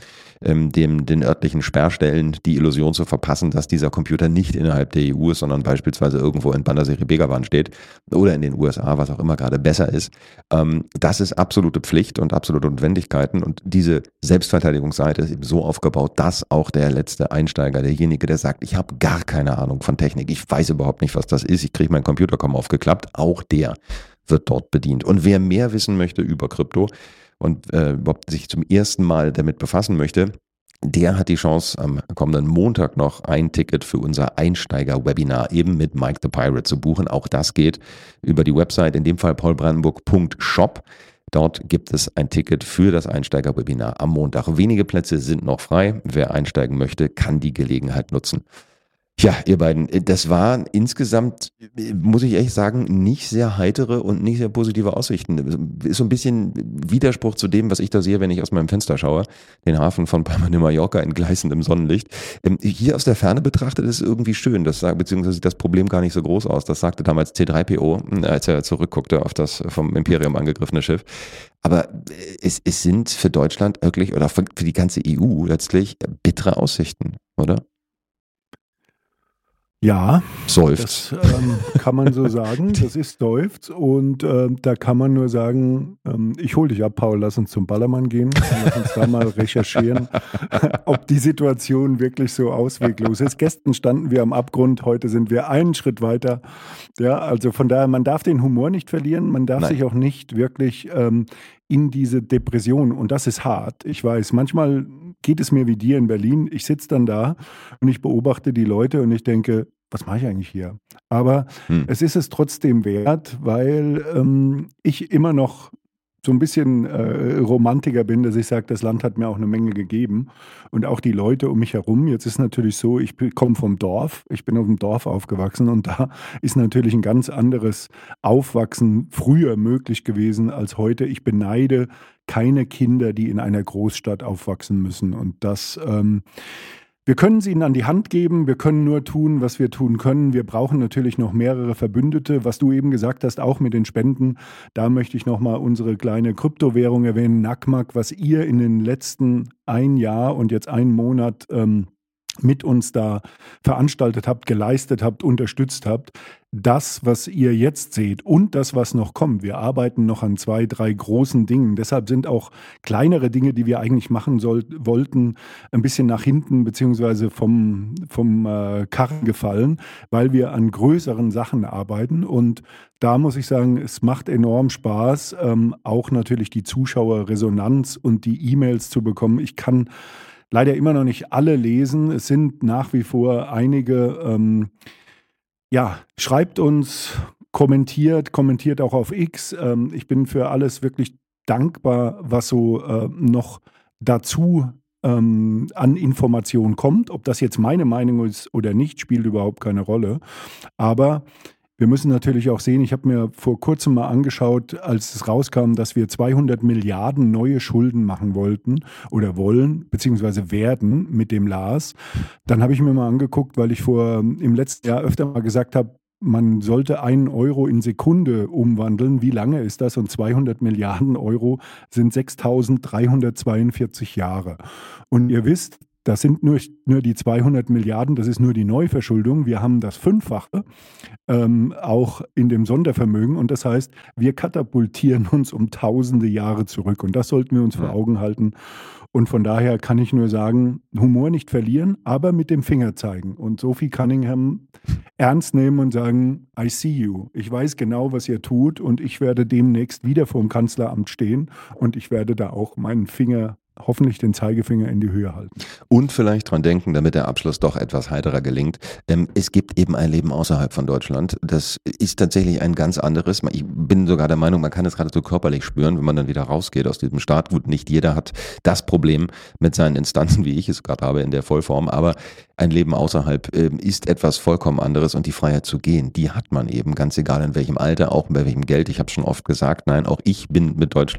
den örtlichen Sperrstellen die Illusion zu verpassen, dass dieser Computer nicht innerhalb der EU ist, sondern beispielsweise irgendwo in Bandersee Begawan steht oder in den USA, was auch immer gerade besser ist. Das ist absolute Pflicht und absolute Notwendigkeiten und diese Selbstverteidigungsseite ist eben so aufgebaut, dass auch der letzte Einsteiger, derjenige, der sagt, ich habe gar keine Ahnung von Technik, ich weiß überhaupt nicht, was das ist, ich kriege meinen Computer kaum aufgeklappt, auch der wird dort bedient. Und wer mehr wissen möchte über Krypto und überhaupt sich zum ersten Mal damit befassen möchte, der hat die Chance, am kommenden Montag noch ein Ticket für unser Einsteiger-Webinar eben mit Mike the Pirate zu buchen. Auch das geht über die Website, in dem Fall paulbrandenburg.shop. Dort gibt es ein Ticket für das Einsteiger-Webinar am Montag. Wenige Plätze sind noch frei. Wer einsteigen möchte, kann die Gelegenheit nutzen. Ja, ihr beiden, das waren insgesamt, muss ich echt sagen, nicht sehr heitere und nicht sehr positive Aussichten. Ist so ein bisschen Widerspruch zu dem, was ich da sehe, wenn ich aus meinem Fenster schaue. Den Hafen von Palma de Mallorca in gleißendem Sonnenlicht. Hier aus der Ferne betrachtet ist es irgendwie schön, beziehungsweise sieht das Problem gar nicht so groß aus. Das sagte damals C3PO, als er zurückguckte auf das vom Imperium angegriffene Schiff. Aber es sind für Deutschland wirklich, oder für die ganze EU letztlich bittere Aussichten, oder? Ja, Seufzt. das kann man so sagen. Das ist Seufz. Und da kann man nur sagen, ich hole dich ab, Paul, lass uns zum Ballermann gehen. Lass uns da mal recherchieren, ob die Situation wirklich so ausweglos ist. Gestern standen wir am Abgrund, heute sind wir einen Schritt weiter. Ja, also von daher, man darf den Humor nicht verlieren, man darf sich auch nicht wirklich in diese Depression, und das ist hart. Ich weiß, manchmal geht es mir wie dir in Berlin. Ich sitze dann da und ich beobachte die Leute und ich denke, was mache ich eigentlich hier? Aber es ist es trotzdem wert, weil ich immer noch so ein bisschen Romantiker bin, dass ich sage, das Land hat mir auch eine Menge gegeben und auch die Leute um mich herum. Jetzt ist natürlich so, ich komme vom Dorf, ich bin auf dem Dorf aufgewachsen und da ist natürlich ein ganz anderes Aufwachsen früher möglich gewesen als heute. Ich beneide keine Kinder, die in einer Großstadt aufwachsen müssen, und das wir können sie ihnen an die Hand geben, wir können nur tun, was wir tun können. Wir brauchen natürlich noch mehrere Verbündete. Was du eben gesagt hast, auch mit den Spenden, da möchte ich nochmal unsere kleine Kryptowährung erwähnen, NACMAC, was ihr in den letzten ein Jahr und jetzt einen Monat mit uns da veranstaltet habt, geleistet habt, unterstützt habt. Das, was ihr jetzt seht und das, was noch kommt. Wir arbeiten noch an 2, 3 großen Dingen. Deshalb sind auch kleinere Dinge, die wir eigentlich machen wollten, ein bisschen nach hinten beziehungsweise vom Karren gefallen, weil wir an größeren Sachen arbeiten. Und da muss ich sagen, es macht enorm Spaß, auch natürlich die Zuschauerresonanz und die E-Mails zu bekommen. Ich kann leider immer noch nicht alle lesen. Es sind nach wie vor einige. Schreibt uns, kommentiert auch auf X. Ich bin für alles wirklich dankbar, was so noch dazu an Informationen kommt. Ob das jetzt meine Meinung ist oder nicht, spielt überhaupt keine Rolle. Aber wir müssen natürlich auch sehen, ich habe mir vor kurzem mal angeschaut, als es rauskam, dass wir 200 Milliarden neue Schulden machen wollten oder wollen, beziehungsweise werden mit dem LAS. Dann habe ich mir mal angeguckt, weil ich im letzten Jahr öfter mal gesagt habe, man sollte 1 Euro in Sekunde umwandeln. Wie lange ist das? Und 200 Milliarden Euro sind 6.342 Jahre. Und ihr wisst, das sind nur die 200 Milliarden, das ist nur die Neuverschuldung. Wir haben das Fünffache, auch in dem Sondervermögen. Und das heißt, wir katapultieren uns um tausende Jahre zurück. Und das sollten wir uns vor Augen halten. Und von daher kann ich nur sagen, Humor nicht verlieren, aber mit dem Finger zeigen. Und Sophie Cunningham ernst nehmen und sagen, I see you. Ich weiß genau, was ihr tut und ich werde demnächst wieder vor dem Kanzleramt stehen und ich werde da auch meinen Finger, hoffentlich den Zeigefinger in die Höhe halten. Und vielleicht dran denken, damit der Abschluss doch etwas heiterer gelingt. Es gibt eben ein Leben außerhalb von Deutschland. Das ist tatsächlich ein ganz anderes. Ich bin sogar der Meinung, man kann es geradezu körperlich spüren, wenn man dann wieder rausgeht aus diesem Staat. Gut, nicht jeder hat das Problem mit seinen Instanzen, wie ich es gerade habe, in der Vollform. Aber ein Leben außerhalb ist etwas vollkommen anderes und die Freiheit zu gehen, die hat man eben, ganz egal in welchem Alter, auch bei welchem Geld. Ich habe schon oft gesagt, nein, auch ich bin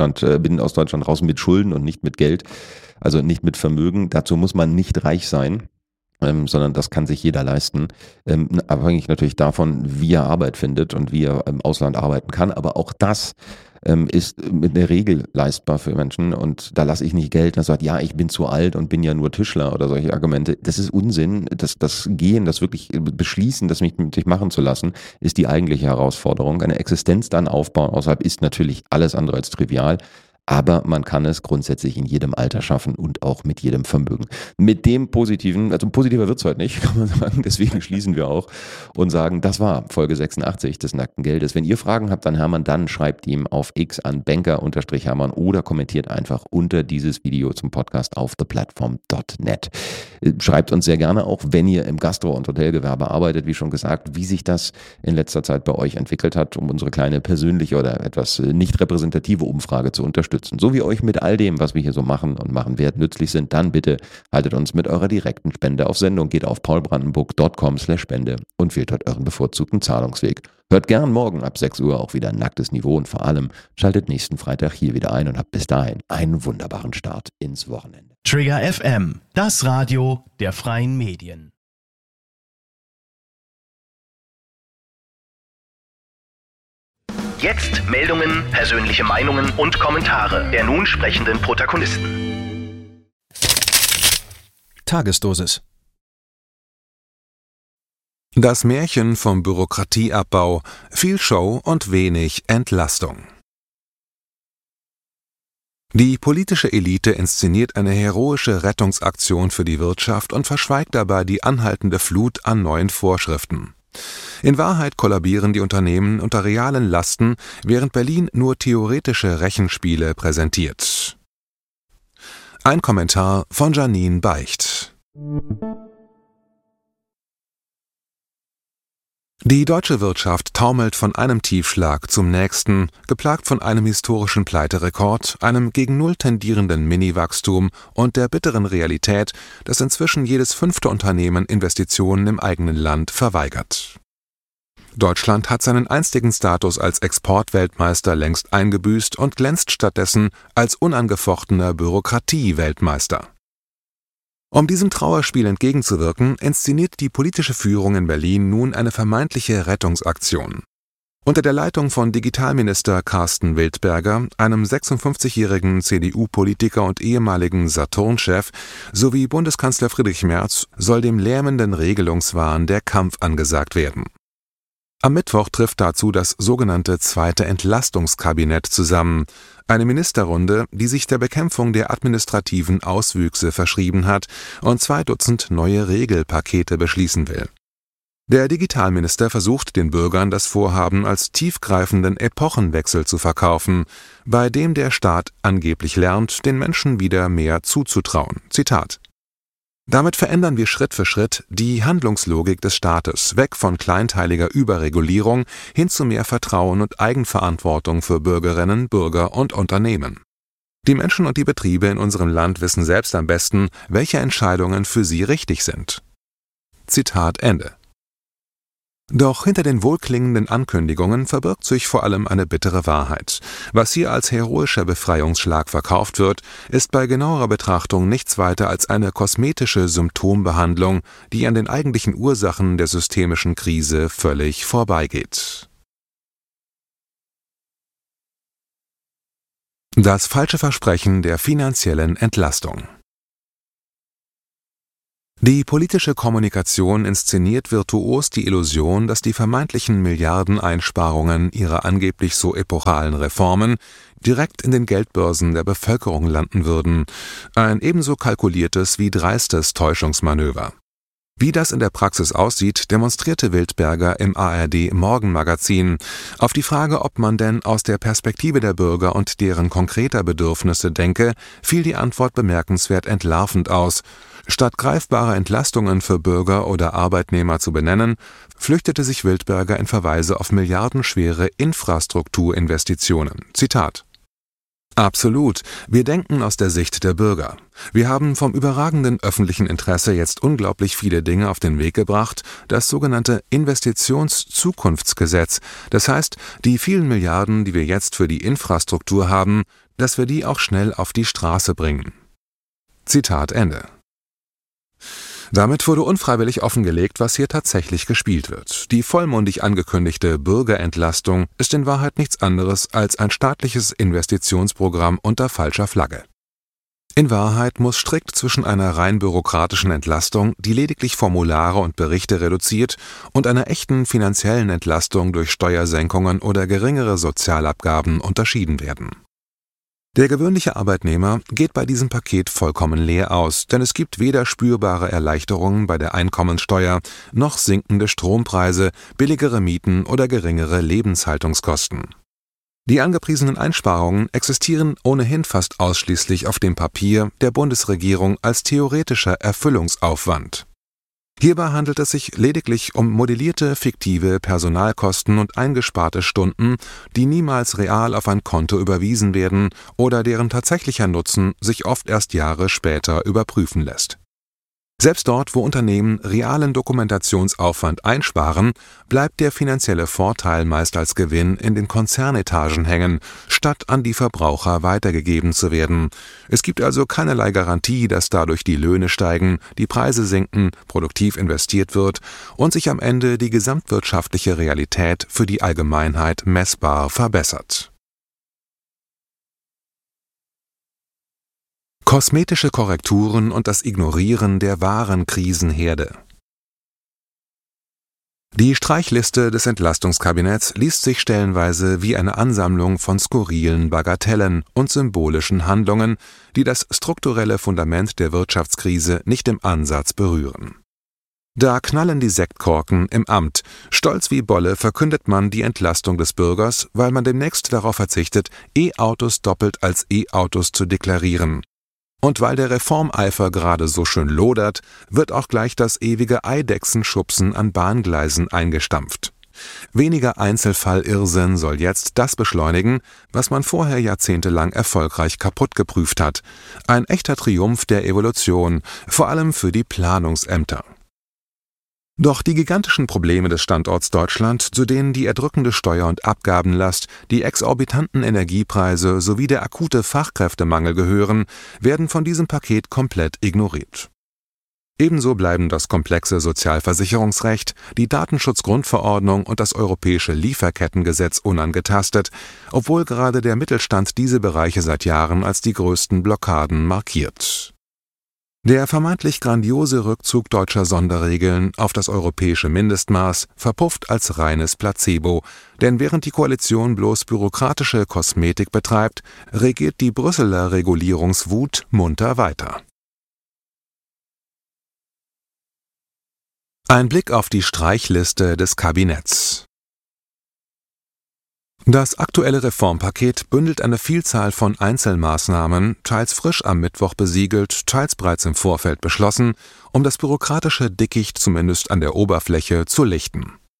aus Deutschland raus mit Schulden und nicht mit Geld. Also nicht mit Vermögen, dazu muss man nicht reich sein, sondern das kann sich jeder leisten, abhängig natürlich davon, wie er Arbeit findet und wie er im Ausland arbeiten kann, aber auch das ist mit der Regel leistbar für Menschen und da lasse ich nicht Geld, das sagt, ja, ich bin zu alt und bin ja nur Tischler oder solche Argumente, das ist Unsinn, das Gehen, das wirklich Beschließen, das mich mit sich machen zu lassen, ist die eigentliche Herausforderung, eine Existenz dann aufbauen außerhalb ist natürlich alles andere als trivial. Aber man kann es grundsätzlich in jedem Alter schaffen und auch mit jedem Vermögen. Mit dem Positiven, also positiver wird es heute nicht, kann man sagen, deswegen schließen wir auch und sagen, das war Folge 86 des Nackten Geldes. Wenn ihr Fragen habt an Hermann, dann schreibt ihm auf X an banker_Hermann oder kommentiert einfach unter dieses Video zum Podcast auf theplatform.net. Schreibt uns sehr gerne auch, wenn ihr im Gastro- und Hotelgewerbe arbeitet, wie schon gesagt, wie sich das in letzter Zeit bei euch entwickelt hat, um unsere kleine persönliche oder etwas nicht repräsentative Umfrage zu unterstützen. So wie euch mit all dem, was wir hier so machen und machen werden, nützlich sind, dann bitte haltet uns mit eurer direkten Spende auf Sendung, geht auf paulbrandenburg.com/Spende und wählt dort euren bevorzugten Zahlungsweg. Hört gern morgen ab 6 Uhr auch wieder Nacktes Niveau und vor allem schaltet nächsten Freitag hier wieder ein und habt bis dahin einen wunderbaren Start ins Wochenende. Trigger FM, das Radio der freien Medien. Jetzt Meldungen, persönliche Meinungen und Kommentare der nun sprechenden Protagonisten. Tagesdosis. Das Märchen vom Bürokratieabbau, viel Show und wenig Entlastung. Die politische Elite inszeniert eine heroische Rettungsaktion für die Wirtschaft und verschweigt dabei die anhaltende Flut an neuen Vorschriften. In Wahrheit kollabieren die Unternehmen unter realen Lasten, während Berlin nur theoretische Rechenspiele präsentiert. Ein Kommentar von Janine Beicht. Die deutsche Wirtschaft taumelt von einem Tiefschlag zum nächsten, geplagt von einem historischen Pleiterekord, einem gegen Null tendierenden Mini-Wachstum und der bitteren Realität, dass inzwischen jedes 5. Unternehmen Investitionen im eigenen Land verweigert. Deutschland hat seinen einstigen Status als Exportweltmeister längst eingebüßt und glänzt stattdessen als unangefochtener Bürokratie-Weltmeister. Um diesem Trauerspiel entgegenzuwirken, inszeniert die politische Führung in Berlin nun eine vermeintliche Rettungsaktion. Unter der Leitung von Digitalminister Carsten Wildberger, einem 56-jährigen CDU-Politiker und ehemaligen Saturn-Chef, sowie Bundeskanzler Friedrich Merz soll dem lähmenden Regelungswahn der Kampf angesagt werden. Am Mittwoch trifft dazu das sogenannte zweite Entlastungskabinett zusammen, eine Ministerrunde, die sich der Bekämpfung der administrativen Auswüchse verschrieben hat und 2 Dutzend neue Regelpakete beschließen will. Der Digitalminister versucht den Bürgern das Vorhaben als tiefgreifenden Epochenwechsel zu verkaufen, bei dem der Staat angeblich lernt, den Menschen wieder mehr zuzutrauen. Zitat: Damit verändern wir Schritt für Schritt die Handlungslogik des Staates, weg von kleinteiliger Überregulierung hin zu mehr Vertrauen und Eigenverantwortung für Bürgerinnen, Bürger und Unternehmen. Die Menschen und die Betriebe in unserem Land wissen selbst am besten, welche Entscheidungen für sie richtig sind. Zitat Ende. Doch hinter den wohlklingenden Ankündigungen verbirgt sich vor allem eine bittere Wahrheit. Was hier als heroischer Befreiungsschlag verkauft wird, ist bei genauerer Betrachtung nichts weiter als eine kosmetische Symptombehandlung, die an den eigentlichen Ursachen der systemischen Krise völlig vorbeigeht. Das falsche Versprechen der finanziellen Entlastung. Die politische Kommunikation inszeniert virtuos die Illusion, dass die vermeintlichen Milliardeneinsparungen ihrer angeblich so epochalen Reformen direkt in den Geldbörsen der Bevölkerung landen würden. Ein ebenso kalkuliertes wie dreistes Täuschungsmanöver. Wie das in der Praxis aussieht, demonstrierte Wildberger im ARD-Morgenmagazin. Auf die Frage, ob man denn aus der Perspektive der Bürger und deren konkreter Bedürfnisse denke, fiel die Antwort bemerkenswert entlarvend aus. Statt greifbare Entlastungen für Bürger oder Arbeitnehmer zu benennen, flüchtete sich Wildberger in Verweise auf milliardenschwere Infrastrukturinvestitionen. Zitat: Absolut. Wir denken aus der Sicht der Bürger. Wir haben vom überragenden öffentlichen Interesse jetzt unglaublich viele Dinge auf den Weg gebracht, das sogenannte Investitionszukunftsgesetz. Das heißt, die vielen Milliarden, die wir jetzt für die Infrastruktur haben, dass wir die auch schnell auf die Straße bringen. Zitat Ende. Damit wurde unfreiwillig offengelegt, was hier tatsächlich gespielt wird. Die vollmundig angekündigte Bürgerentlastung ist in Wahrheit nichts anderes als ein staatliches Investitionsprogramm unter falscher Flagge. In Wahrheit muss strikt zwischen einer rein bürokratischen Entlastung, die lediglich Formulare und Berichte reduziert, und einer echten finanziellen Entlastung durch Steuersenkungen oder geringere Sozialabgaben unterschieden werden. Der gewöhnliche Arbeitnehmer geht bei diesem Paket vollkommen leer aus, denn es gibt weder spürbare Erleichterungen bei der Einkommensteuer, noch sinkende Strompreise, billigere Mieten oder geringere Lebenshaltungskosten. Die angepriesenen Einsparungen existieren ohnehin fast ausschließlich auf dem Papier der Bundesregierung als theoretischer Erfüllungsaufwand. Hierbei handelt es sich lediglich um modellierte, fiktive Personalkosten und eingesparte Stunden, die niemals real auf ein Konto überwiesen werden oder deren tatsächlicher Nutzen sich oft erst Jahre später überprüfen lässt. Selbst dort, wo Unternehmen realen Dokumentationsaufwand einsparen, bleibt der finanzielle Vorteil meist als Gewinn in den Konzernetagen hängen, statt an die Verbraucher weitergegeben zu werden. Es gibt also keinerlei Garantie, dass dadurch die Löhne steigen, die Preise sinken, produktiv investiert wird und sich am Ende die gesamtwirtschaftliche Realität für die Allgemeinheit messbar verbessert. Kosmetische Korrekturen und das Ignorieren der wahren Krisenherde. Die Streichliste des Entlastungskabinetts liest sich stellenweise wie eine Ansammlung von skurrilen Bagatellen und symbolischen Handlungen, die das strukturelle Fundament der Wirtschaftskrise nicht im Ansatz berühren. Da knallen die Sektkorken im Amt. Stolz wie Bolle verkündet man die Entlastung des Bürgers, weil man demnächst darauf verzichtet, E-Autos doppelt als E-Autos zu deklarieren. Und weil der Reformeifer gerade so schön lodert, wird auch gleich das ewige Eidechsenschubsen an Bahngleisen eingestampft. Weniger Einzelfall-Irrsinn soll jetzt das beschleunigen, was man vorher jahrzehntelang erfolgreich kaputt geprüft hat. Ein echter Triumph der Evolution, vor allem für die Planungsämter. Doch die gigantischen Probleme des Standorts Deutschland, zu denen die erdrückende Steuer- und Abgabenlast, die exorbitanten Energiepreise sowie der akute Fachkräftemangel gehören, werden von diesem Paket komplett ignoriert. Ebenso bleiben das komplexe Sozialversicherungsrecht, die Datenschutzgrundverordnung und das europäische Lieferkettengesetz unangetastet, obwohl gerade der Mittelstand diese Bereiche seit Jahren als die größten Blockaden markiert. Der vermeintlich grandiose Rückzug deutscher Sonderregeln auf das europäische Mindestmaß verpufft als reines Placebo, denn während die Koalition bloß bürokratische Kosmetik betreibt, regiert die Brüsseler Regulierungswut munter weiter. Ein Blick auf die Streichliste des Kabinetts. Das aktuelle Reformpaket bündelt eine Vielzahl von Einzelmaßnahmen, teils frisch am Mittwoch besiegelt, teils bereits im Vorfeld beschlossen, um das bürokratische Dickicht zumindest an der Oberfläche zu lichten.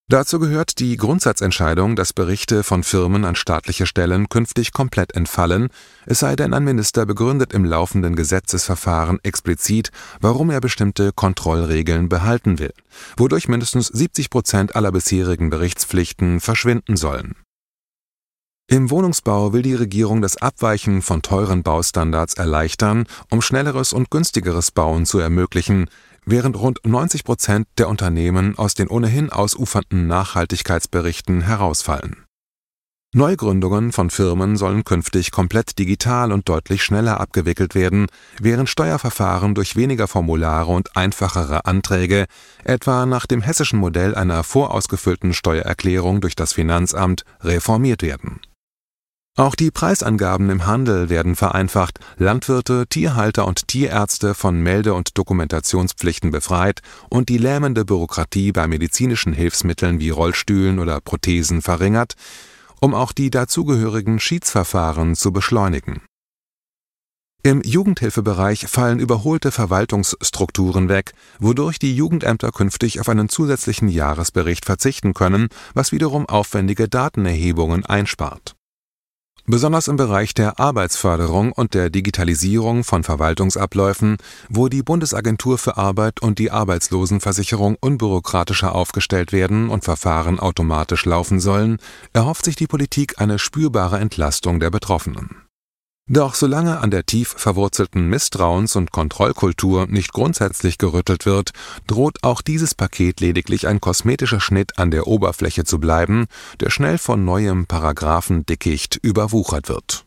Dazu gehört die Grundsatzentscheidung, dass Berichte von Firmen an staatliche Stellen künftig komplett entfallen, es sei denn, ein Minister begründet im laufenden Gesetzesverfahren explizit, warum er bestimmte Kontrollregeln behalten will, wodurch mindestens 70% aller bisherigen Berichtspflichten verschwinden sollen. Im Wohnungsbau will die Regierung das Abweichen von teuren Baustandards erleichtern, um schnelleres und günstigeres Bauen zu ermöglichen, während rund 90% der Unternehmen aus den ohnehin ausufernden Nachhaltigkeitsberichten herausfallen. Neugründungen von Firmen sollen künftig komplett digital und deutlich schneller abgewickelt werden, während Steuerverfahren durch weniger Formulare und einfachere Anträge, etwa nach dem hessischen Modell einer vorausgefüllten Steuererklärung durch das Finanzamt, reformiert werden. Auch die Preisangaben im Handel werden vereinfacht, Landwirte, Tierhalter und Tierärzte von Melde- und Dokumentationspflichten befreit und die lähmende Bürokratie bei medizinischen Hilfsmitteln wie Rollstühlen oder Prothesen verringert, um auch die dazugehörigen Schiedsverfahren zu beschleunigen. Im Jugendhilfebereich fallen überholte Verwaltungsstrukturen weg, wodurch die Jugendämter künftig auf einen zusätzlichen Jahresbericht verzichten können, was wiederum aufwendige Datenerhebungen einspart. Besonders im Bereich der Arbeitsförderung und der Digitalisierung von Verwaltungsabläufen, wo die Bundesagentur für Arbeit und die Arbeitslosenversicherung unbürokratischer aufgestellt werden und Verfahren automatisch laufen sollen, erhofft sich die Politik eine spürbare Entlastung der Betroffenen. Doch solange an der tief verwurzelten Misstrauens- und Kontrollkultur nicht grundsätzlich gerüttelt wird, droht auch dieses Paket lediglich ein kosmetischer Schnitt an der Oberfläche zu bleiben, der schnell von neuem Paragraphendickicht überwuchert wird.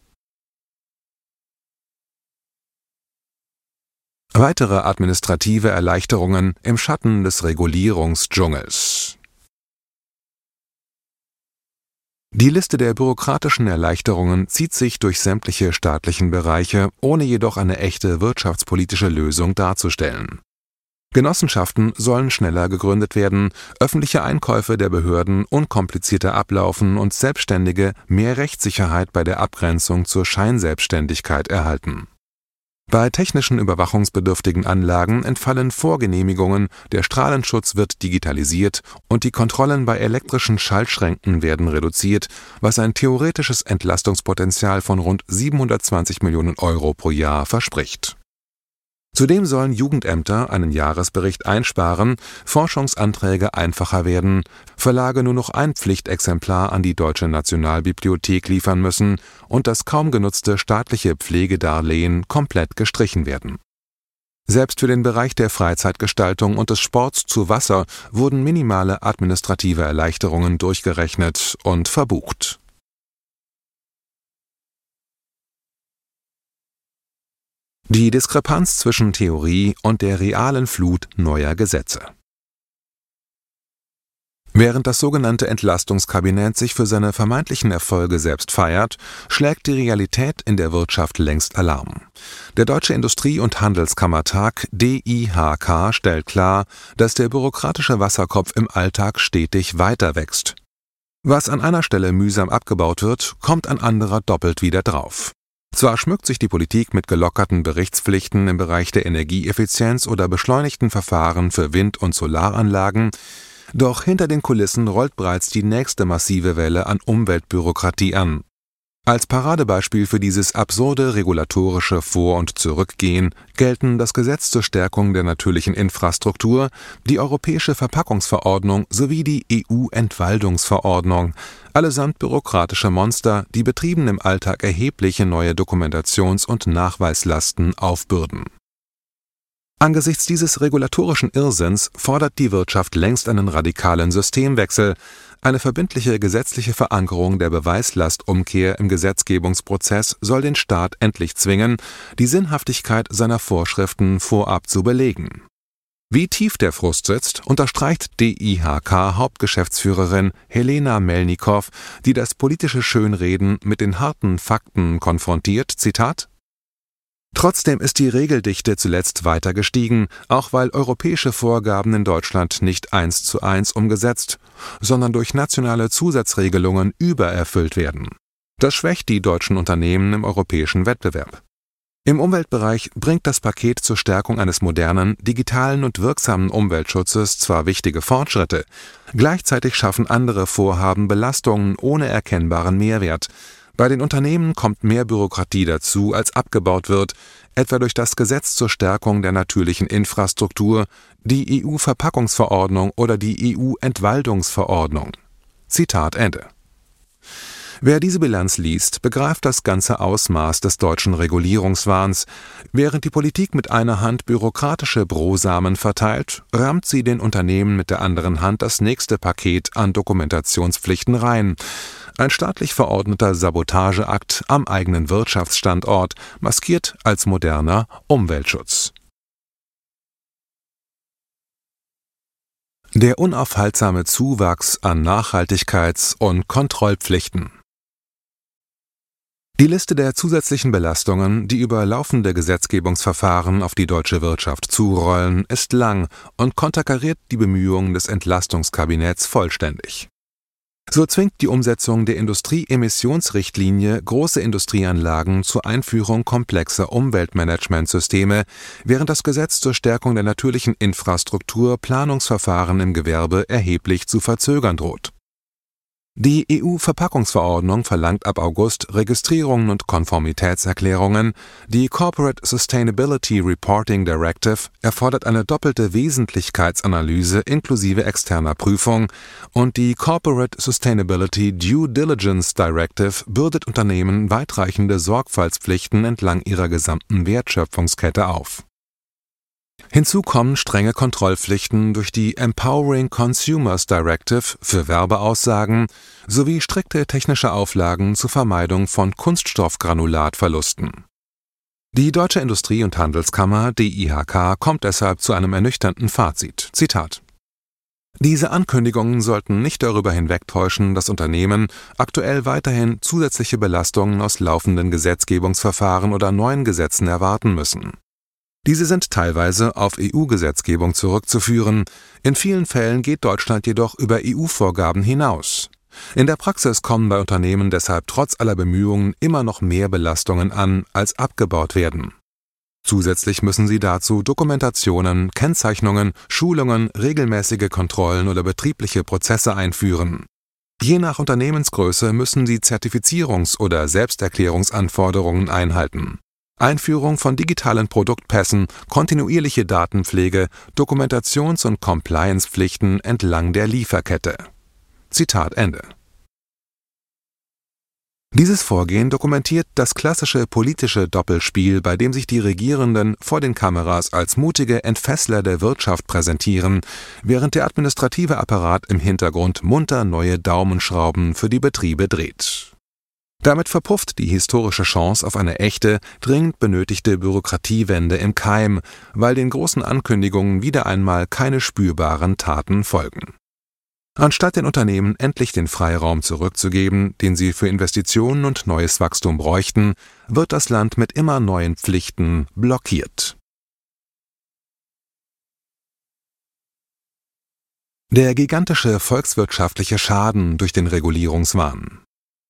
Weitere administrative Erleichterungen im Schatten des Regulierungsdschungels. Die Liste der bürokratischen Erleichterungen zieht sich durch sämtliche staatlichen Bereiche, ohne jedoch eine echte wirtschaftspolitische Lösung darzustellen. Genossenschaften sollen schneller gegründet werden, öffentliche Einkäufe der Behörden unkomplizierter ablaufen und Selbstständige mehr Rechtssicherheit bei der Abgrenzung zur Scheinselbstständigkeit erhalten. Bei technischen überwachungsbedürftigen Anlagen entfallen Vorgenehmigungen, der Strahlenschutz wird digitalisiert und die Kontrollen bei elektrischen Schaltschränken werden reduziert, was ein theoretisches Entlastungspotenzial von rund 720 Millionen Euro pro Jahr verspricht. Zudem sollen Jugendämter einen Jahresbericht einsparen, Forschungsanträge einfacher werden, Verlage nur noch ein Pflichtexemplar an die Deutsche Nationalbibliothek liefern müssen und das kaum genutzte staatliche Pflegedarlehen komplett gestrichen werden. Selbst für den Bereich der Freizeitgestaltung und des Sports zu Wasser wurden minimale administrative Erleichterungen durchgerechnet und verbucht. Die Diskrepanz zwischen Theorie und der realen Flut neuer Gesetze. Während das sogenannte Entlastungskabinett sich für seine vermeintlichen Erfolge selbst feiert, schlägt die Realität in der Wirtschaft längst Alarm. Der Deutsche Industrie- und Handelskammertag DIHK stellt klar, dass der bürokratische Wasserkopf im Alltag stetig weiter wächst. Was an einer Stelle mühsam abgebaut wird, kommt an anderer doppelt wieder drauf. Zwar schmückt sich die Politik mit gelockerten Berichtspflichten im Bereich der Energieeffizienz oder beschleunigten Verfahren für Wind- und Solaranlagen, doch hinter den Kulissen rollt bereits die nächste massive Welle an Umweltbürokratie an. Als Paradebeispiel für dieses absurde regulatorische Vor- und Zurückgehen gelten das Gesetz zur Stärkung der natürlichen Infrastruktur, die Europäische Verpackungsverordnung sowie die EU-Entwaldungsverordnung, allesamt bürokratische Monster, die Betrieben im Alltag erhebliche neue Dokumentations- und Nachweislasten aufbürden. Angesichts dieses regulatorischen Irrsinns fordert die Wirtschaft längst einen radikalen Systemwechsel, eine verbindliche gesetzliche Verankerung der Beweislastumkehr im Gesetzgebungsprozess soll den Staat endlich zwingen, die Sinnhaftigkeit seiner Vorschriften vorab zu belegen. Wie tief der Frust sitzt, unterstreicht DIHK-Hauptgeschäftsführerin Helena Melnikow, die das politische Schönreden mit den harten Fakten konfrontiert, Zitat: Trotzdem ist die Regeldichte zuletzt weiter gestiegen, auch weil europäische Vorgaben in Deutschland nicht 1:1 umgesetzt, sondern durch nationale Zusatzregelungen übererfüllt werden. Das schwächt die deutschen Unternehmen im europäischen Wettbewerb. Im Umweltbereich bringt das Paket zur Stärkung eines modernen, digitalen und wirksamen Umweltschutzes zwar wichtige Fortschritte, gleichzeitig schaffen andere Vorhaben Belastungen ohne erkennbaren Mehrwert. Bei den Unternehmen kommt mehr Bürokratie dazu, als abgebaut wird, etwa durch das Gesetz zur Stärkung der natürlichen Infrastruktur, die EU-Verpackungsverordnung oder die EU-Entwaldungsverordnung. Zitat Ende. Wer diese Bilanz liest, begreift das ganze Ausmaß des deutschen Regulierungswahns. Während die Politik mit einer Hand bürokratische Brosamen verteilt, rammt sie den Unternehmen mit der anderen Hand das nächste Paket an Dokumentationspflichten rein. Ein staatlich verordneter Sabotageakt am eigenen Wirtschaftsstandort, maskiert als moderner Umweltschutz. Der unaufhaltsame Zuwachs an Nachhaltigkeits- und Kontrollpflichten. Die Liste der zusätzlichen Belastungen, die über laufende Gesetzgebungsverfahren auf die deutsche Wirtschaft zurollen, ist lang und konterkariert die Bemühungen des Entlastungskabinetts vollständig. So zwingt die Umsetzung der Industrieemissionsrichtlinie große Industrieanlagen zur Einführung komplexer Umweltmanagementsysteme, während das Gesetz zur Stärkung der natürlichen Infrastruktur Planungsverfahren im Gewerbe erheblich zu verzögern droht. Die EU-Verpackungsverordnung verlangt ab August Registrierungen und Konformitätserklärungen, die Corporate Sustainability Reporting Directive erfordert eine doppelte Wesentlichkeitsanalyse inklusive externer Prüfung und die Corporate Sustainability Due Diligence Directive bürdet Unternehmen weitreichende Sorgfaltspflichten entlang ihrer gesamten Wertschöpfungskette auf. Hinzu kommen strenge Kontrollpflichten durch die Empowering Consumers Directive für Werbeaussagen sowie strikte technische Auflagen zur Vermeidung von Kunststoffgranulatverlusten. Die Deutsche Industrie- und Handelskammer DIHK kommt deshalb zu einem ernüchternden Fazit. Zitat: Diese Ankündigungen sollten nicht darüber hinwegtäuschen, dass Unternehmen aktuell weiterhin zusätzliche Belastungen aus laufenden Gesetzgebungsverfahren oder neuen Gesetzen erwarten müssen. Diese sind teilweise auf EU-Gesetzgebung zurückzuführen, in vielen Fällen geht Deutschland jedoch über EU-Vorgaben hinaus. In der Praxis kommen bei Unternehmen deshalb trotz aller Bemühungen immer noch mehr Belastungen an, als abgebaut werden. Zusätzlich müssen sie dazu Dokumentationen, Kennzeichnungen, Schulungen, regelmäßige Kontrollen oder betriebliche Prozesse einführen. Je nach Unternehmensgröße müssen sie Zertifizierungs- oder Selbsterklärungsanforderungen einhalten. Einführung von digitalen Produktpässen, kontinuierliche Datenpflege, Dokumentations- und Compliance-Pflichten entlang der Lieferkette. Zitat Ende. Dieses Vorgehen dokumentiert das klassische politische Doppelspiel, bei dem sich die Regierenden vor den Kameras als mutige Entfessler der Wirtschaft präsentieren, während der administrative Apparat im Hintergrund munter neue Daumenschrauben für die Betriebe dreht. Damit verpufft die historische Chance auf eine echte, dringend benötigte Bürokratiewende im Keim, weil den großen Ankündigungen wieder einmal keine spürbaren Taten folgen. Anstatt den Unternehmen endlich den Freiraum zurückzugeben, den sie für Investitionen und neues Wachstum bräuchten, wird das Land mit immer neuen Pflichten blockiert. Der gigantische volkswirtschaftliche Schaden durch den Regulierungswahn.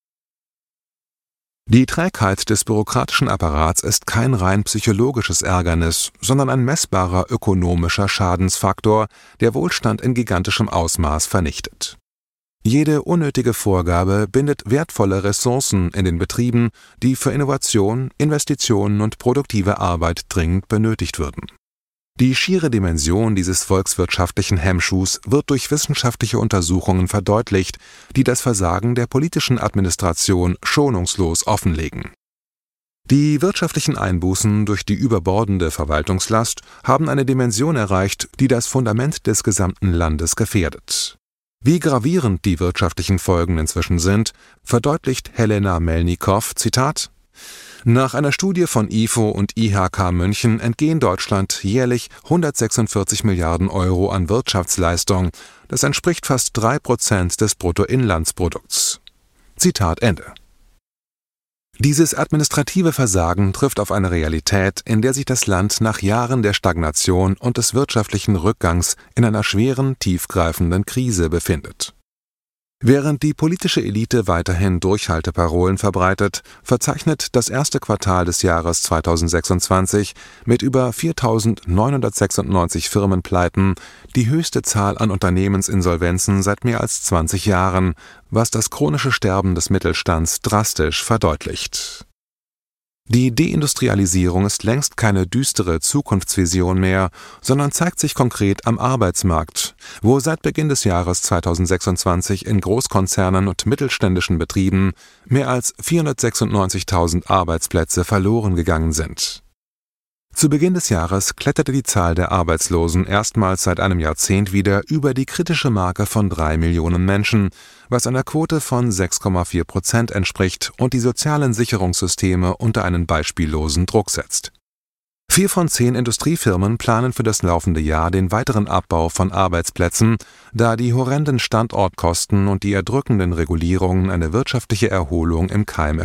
Die Trägheit des bürokratischen Apparats ist kein rein psychologisches Ärgernis, sondern ein messbarer ökonomischer Schadensfaktor, der Wohlstand in gigantischem Ausmaß vernichtet. Jede unnötige Vorgabe bindet wertvolle Ressourcen in den Betrieben, die für Innovation, Investitionen und produktive Arbeit dringend benötigt würden. Die schiere Dimension dieses volkswirtschaftlichen Hemmschuhs wird durch wissenschaftliche Untersuchungen verdeutlicht, die das Versagen der politischen Administration schonungslos offenlegen. Die wirtschaftlichen Einbußen durch die überbordende Verwaltungslast haben eine Dimension erreicht, die das Fundament des gesamten Landes gefährdet. Wie gravierend die wirtschaftlichen Folgen inzwischen sind, verdeutlicht Helena Melnikow, Zitat: Nach einer Studie von IFO und IHK München entgehen Deutschland jährlich 146 Milliarden Euro an Wirtschaftsleistung. Das entspricht fast 3% des Bruttoinlandsprodukts. Zitat Ende. Dieses administrative Versagen trifft auf eine Realität, in der sich das Land nach Jahren der Stagnation und des wirtschaftlichen Rückgangs in einer schweren, tiefgreifenden Krise befindet. Während die politische Elite weiterhin Durchhalteparolen verbreitet, verzeichnet das erste Quartal des Jahres 2026 mit über 4.996 Firmenpleiten die höchste Zahl an Unternehmensinsolvenzen seit mehr als 20 Jahren, was das chronische Sterben des Mittelstands drastisch verdeutlicht. Die Deindustrialisierung ist längst keine düstere Zukunftsvision mehr, sondern zeigt sich konkret am Arbeitsmarkt, wo seit Beginn des Jahres 2026 in Großkonzernen und mittelständischen Betrieben mehr als 496.000 Arbeitsplätze verloren gegangen sind. Zu Beginn des Jahres kletterte die Zahl der Arbeitslosen erstmals seit einem Jahrzehnt wieder über die kritische Marke von 3 Millionen Menschen, was einer Quote von 6,4% entspricht und die sozialen Sicherungssysteme unter einen beispiellosen Druck setzt. 4 von 10 Industriefirmen planen für das laufende Jahr den weiteren Abbau von Arbeitsplätzen, da die horrenden Standortkosten und die erdrückenden Regulierungen eine wirtschaftliche Erholung im Keim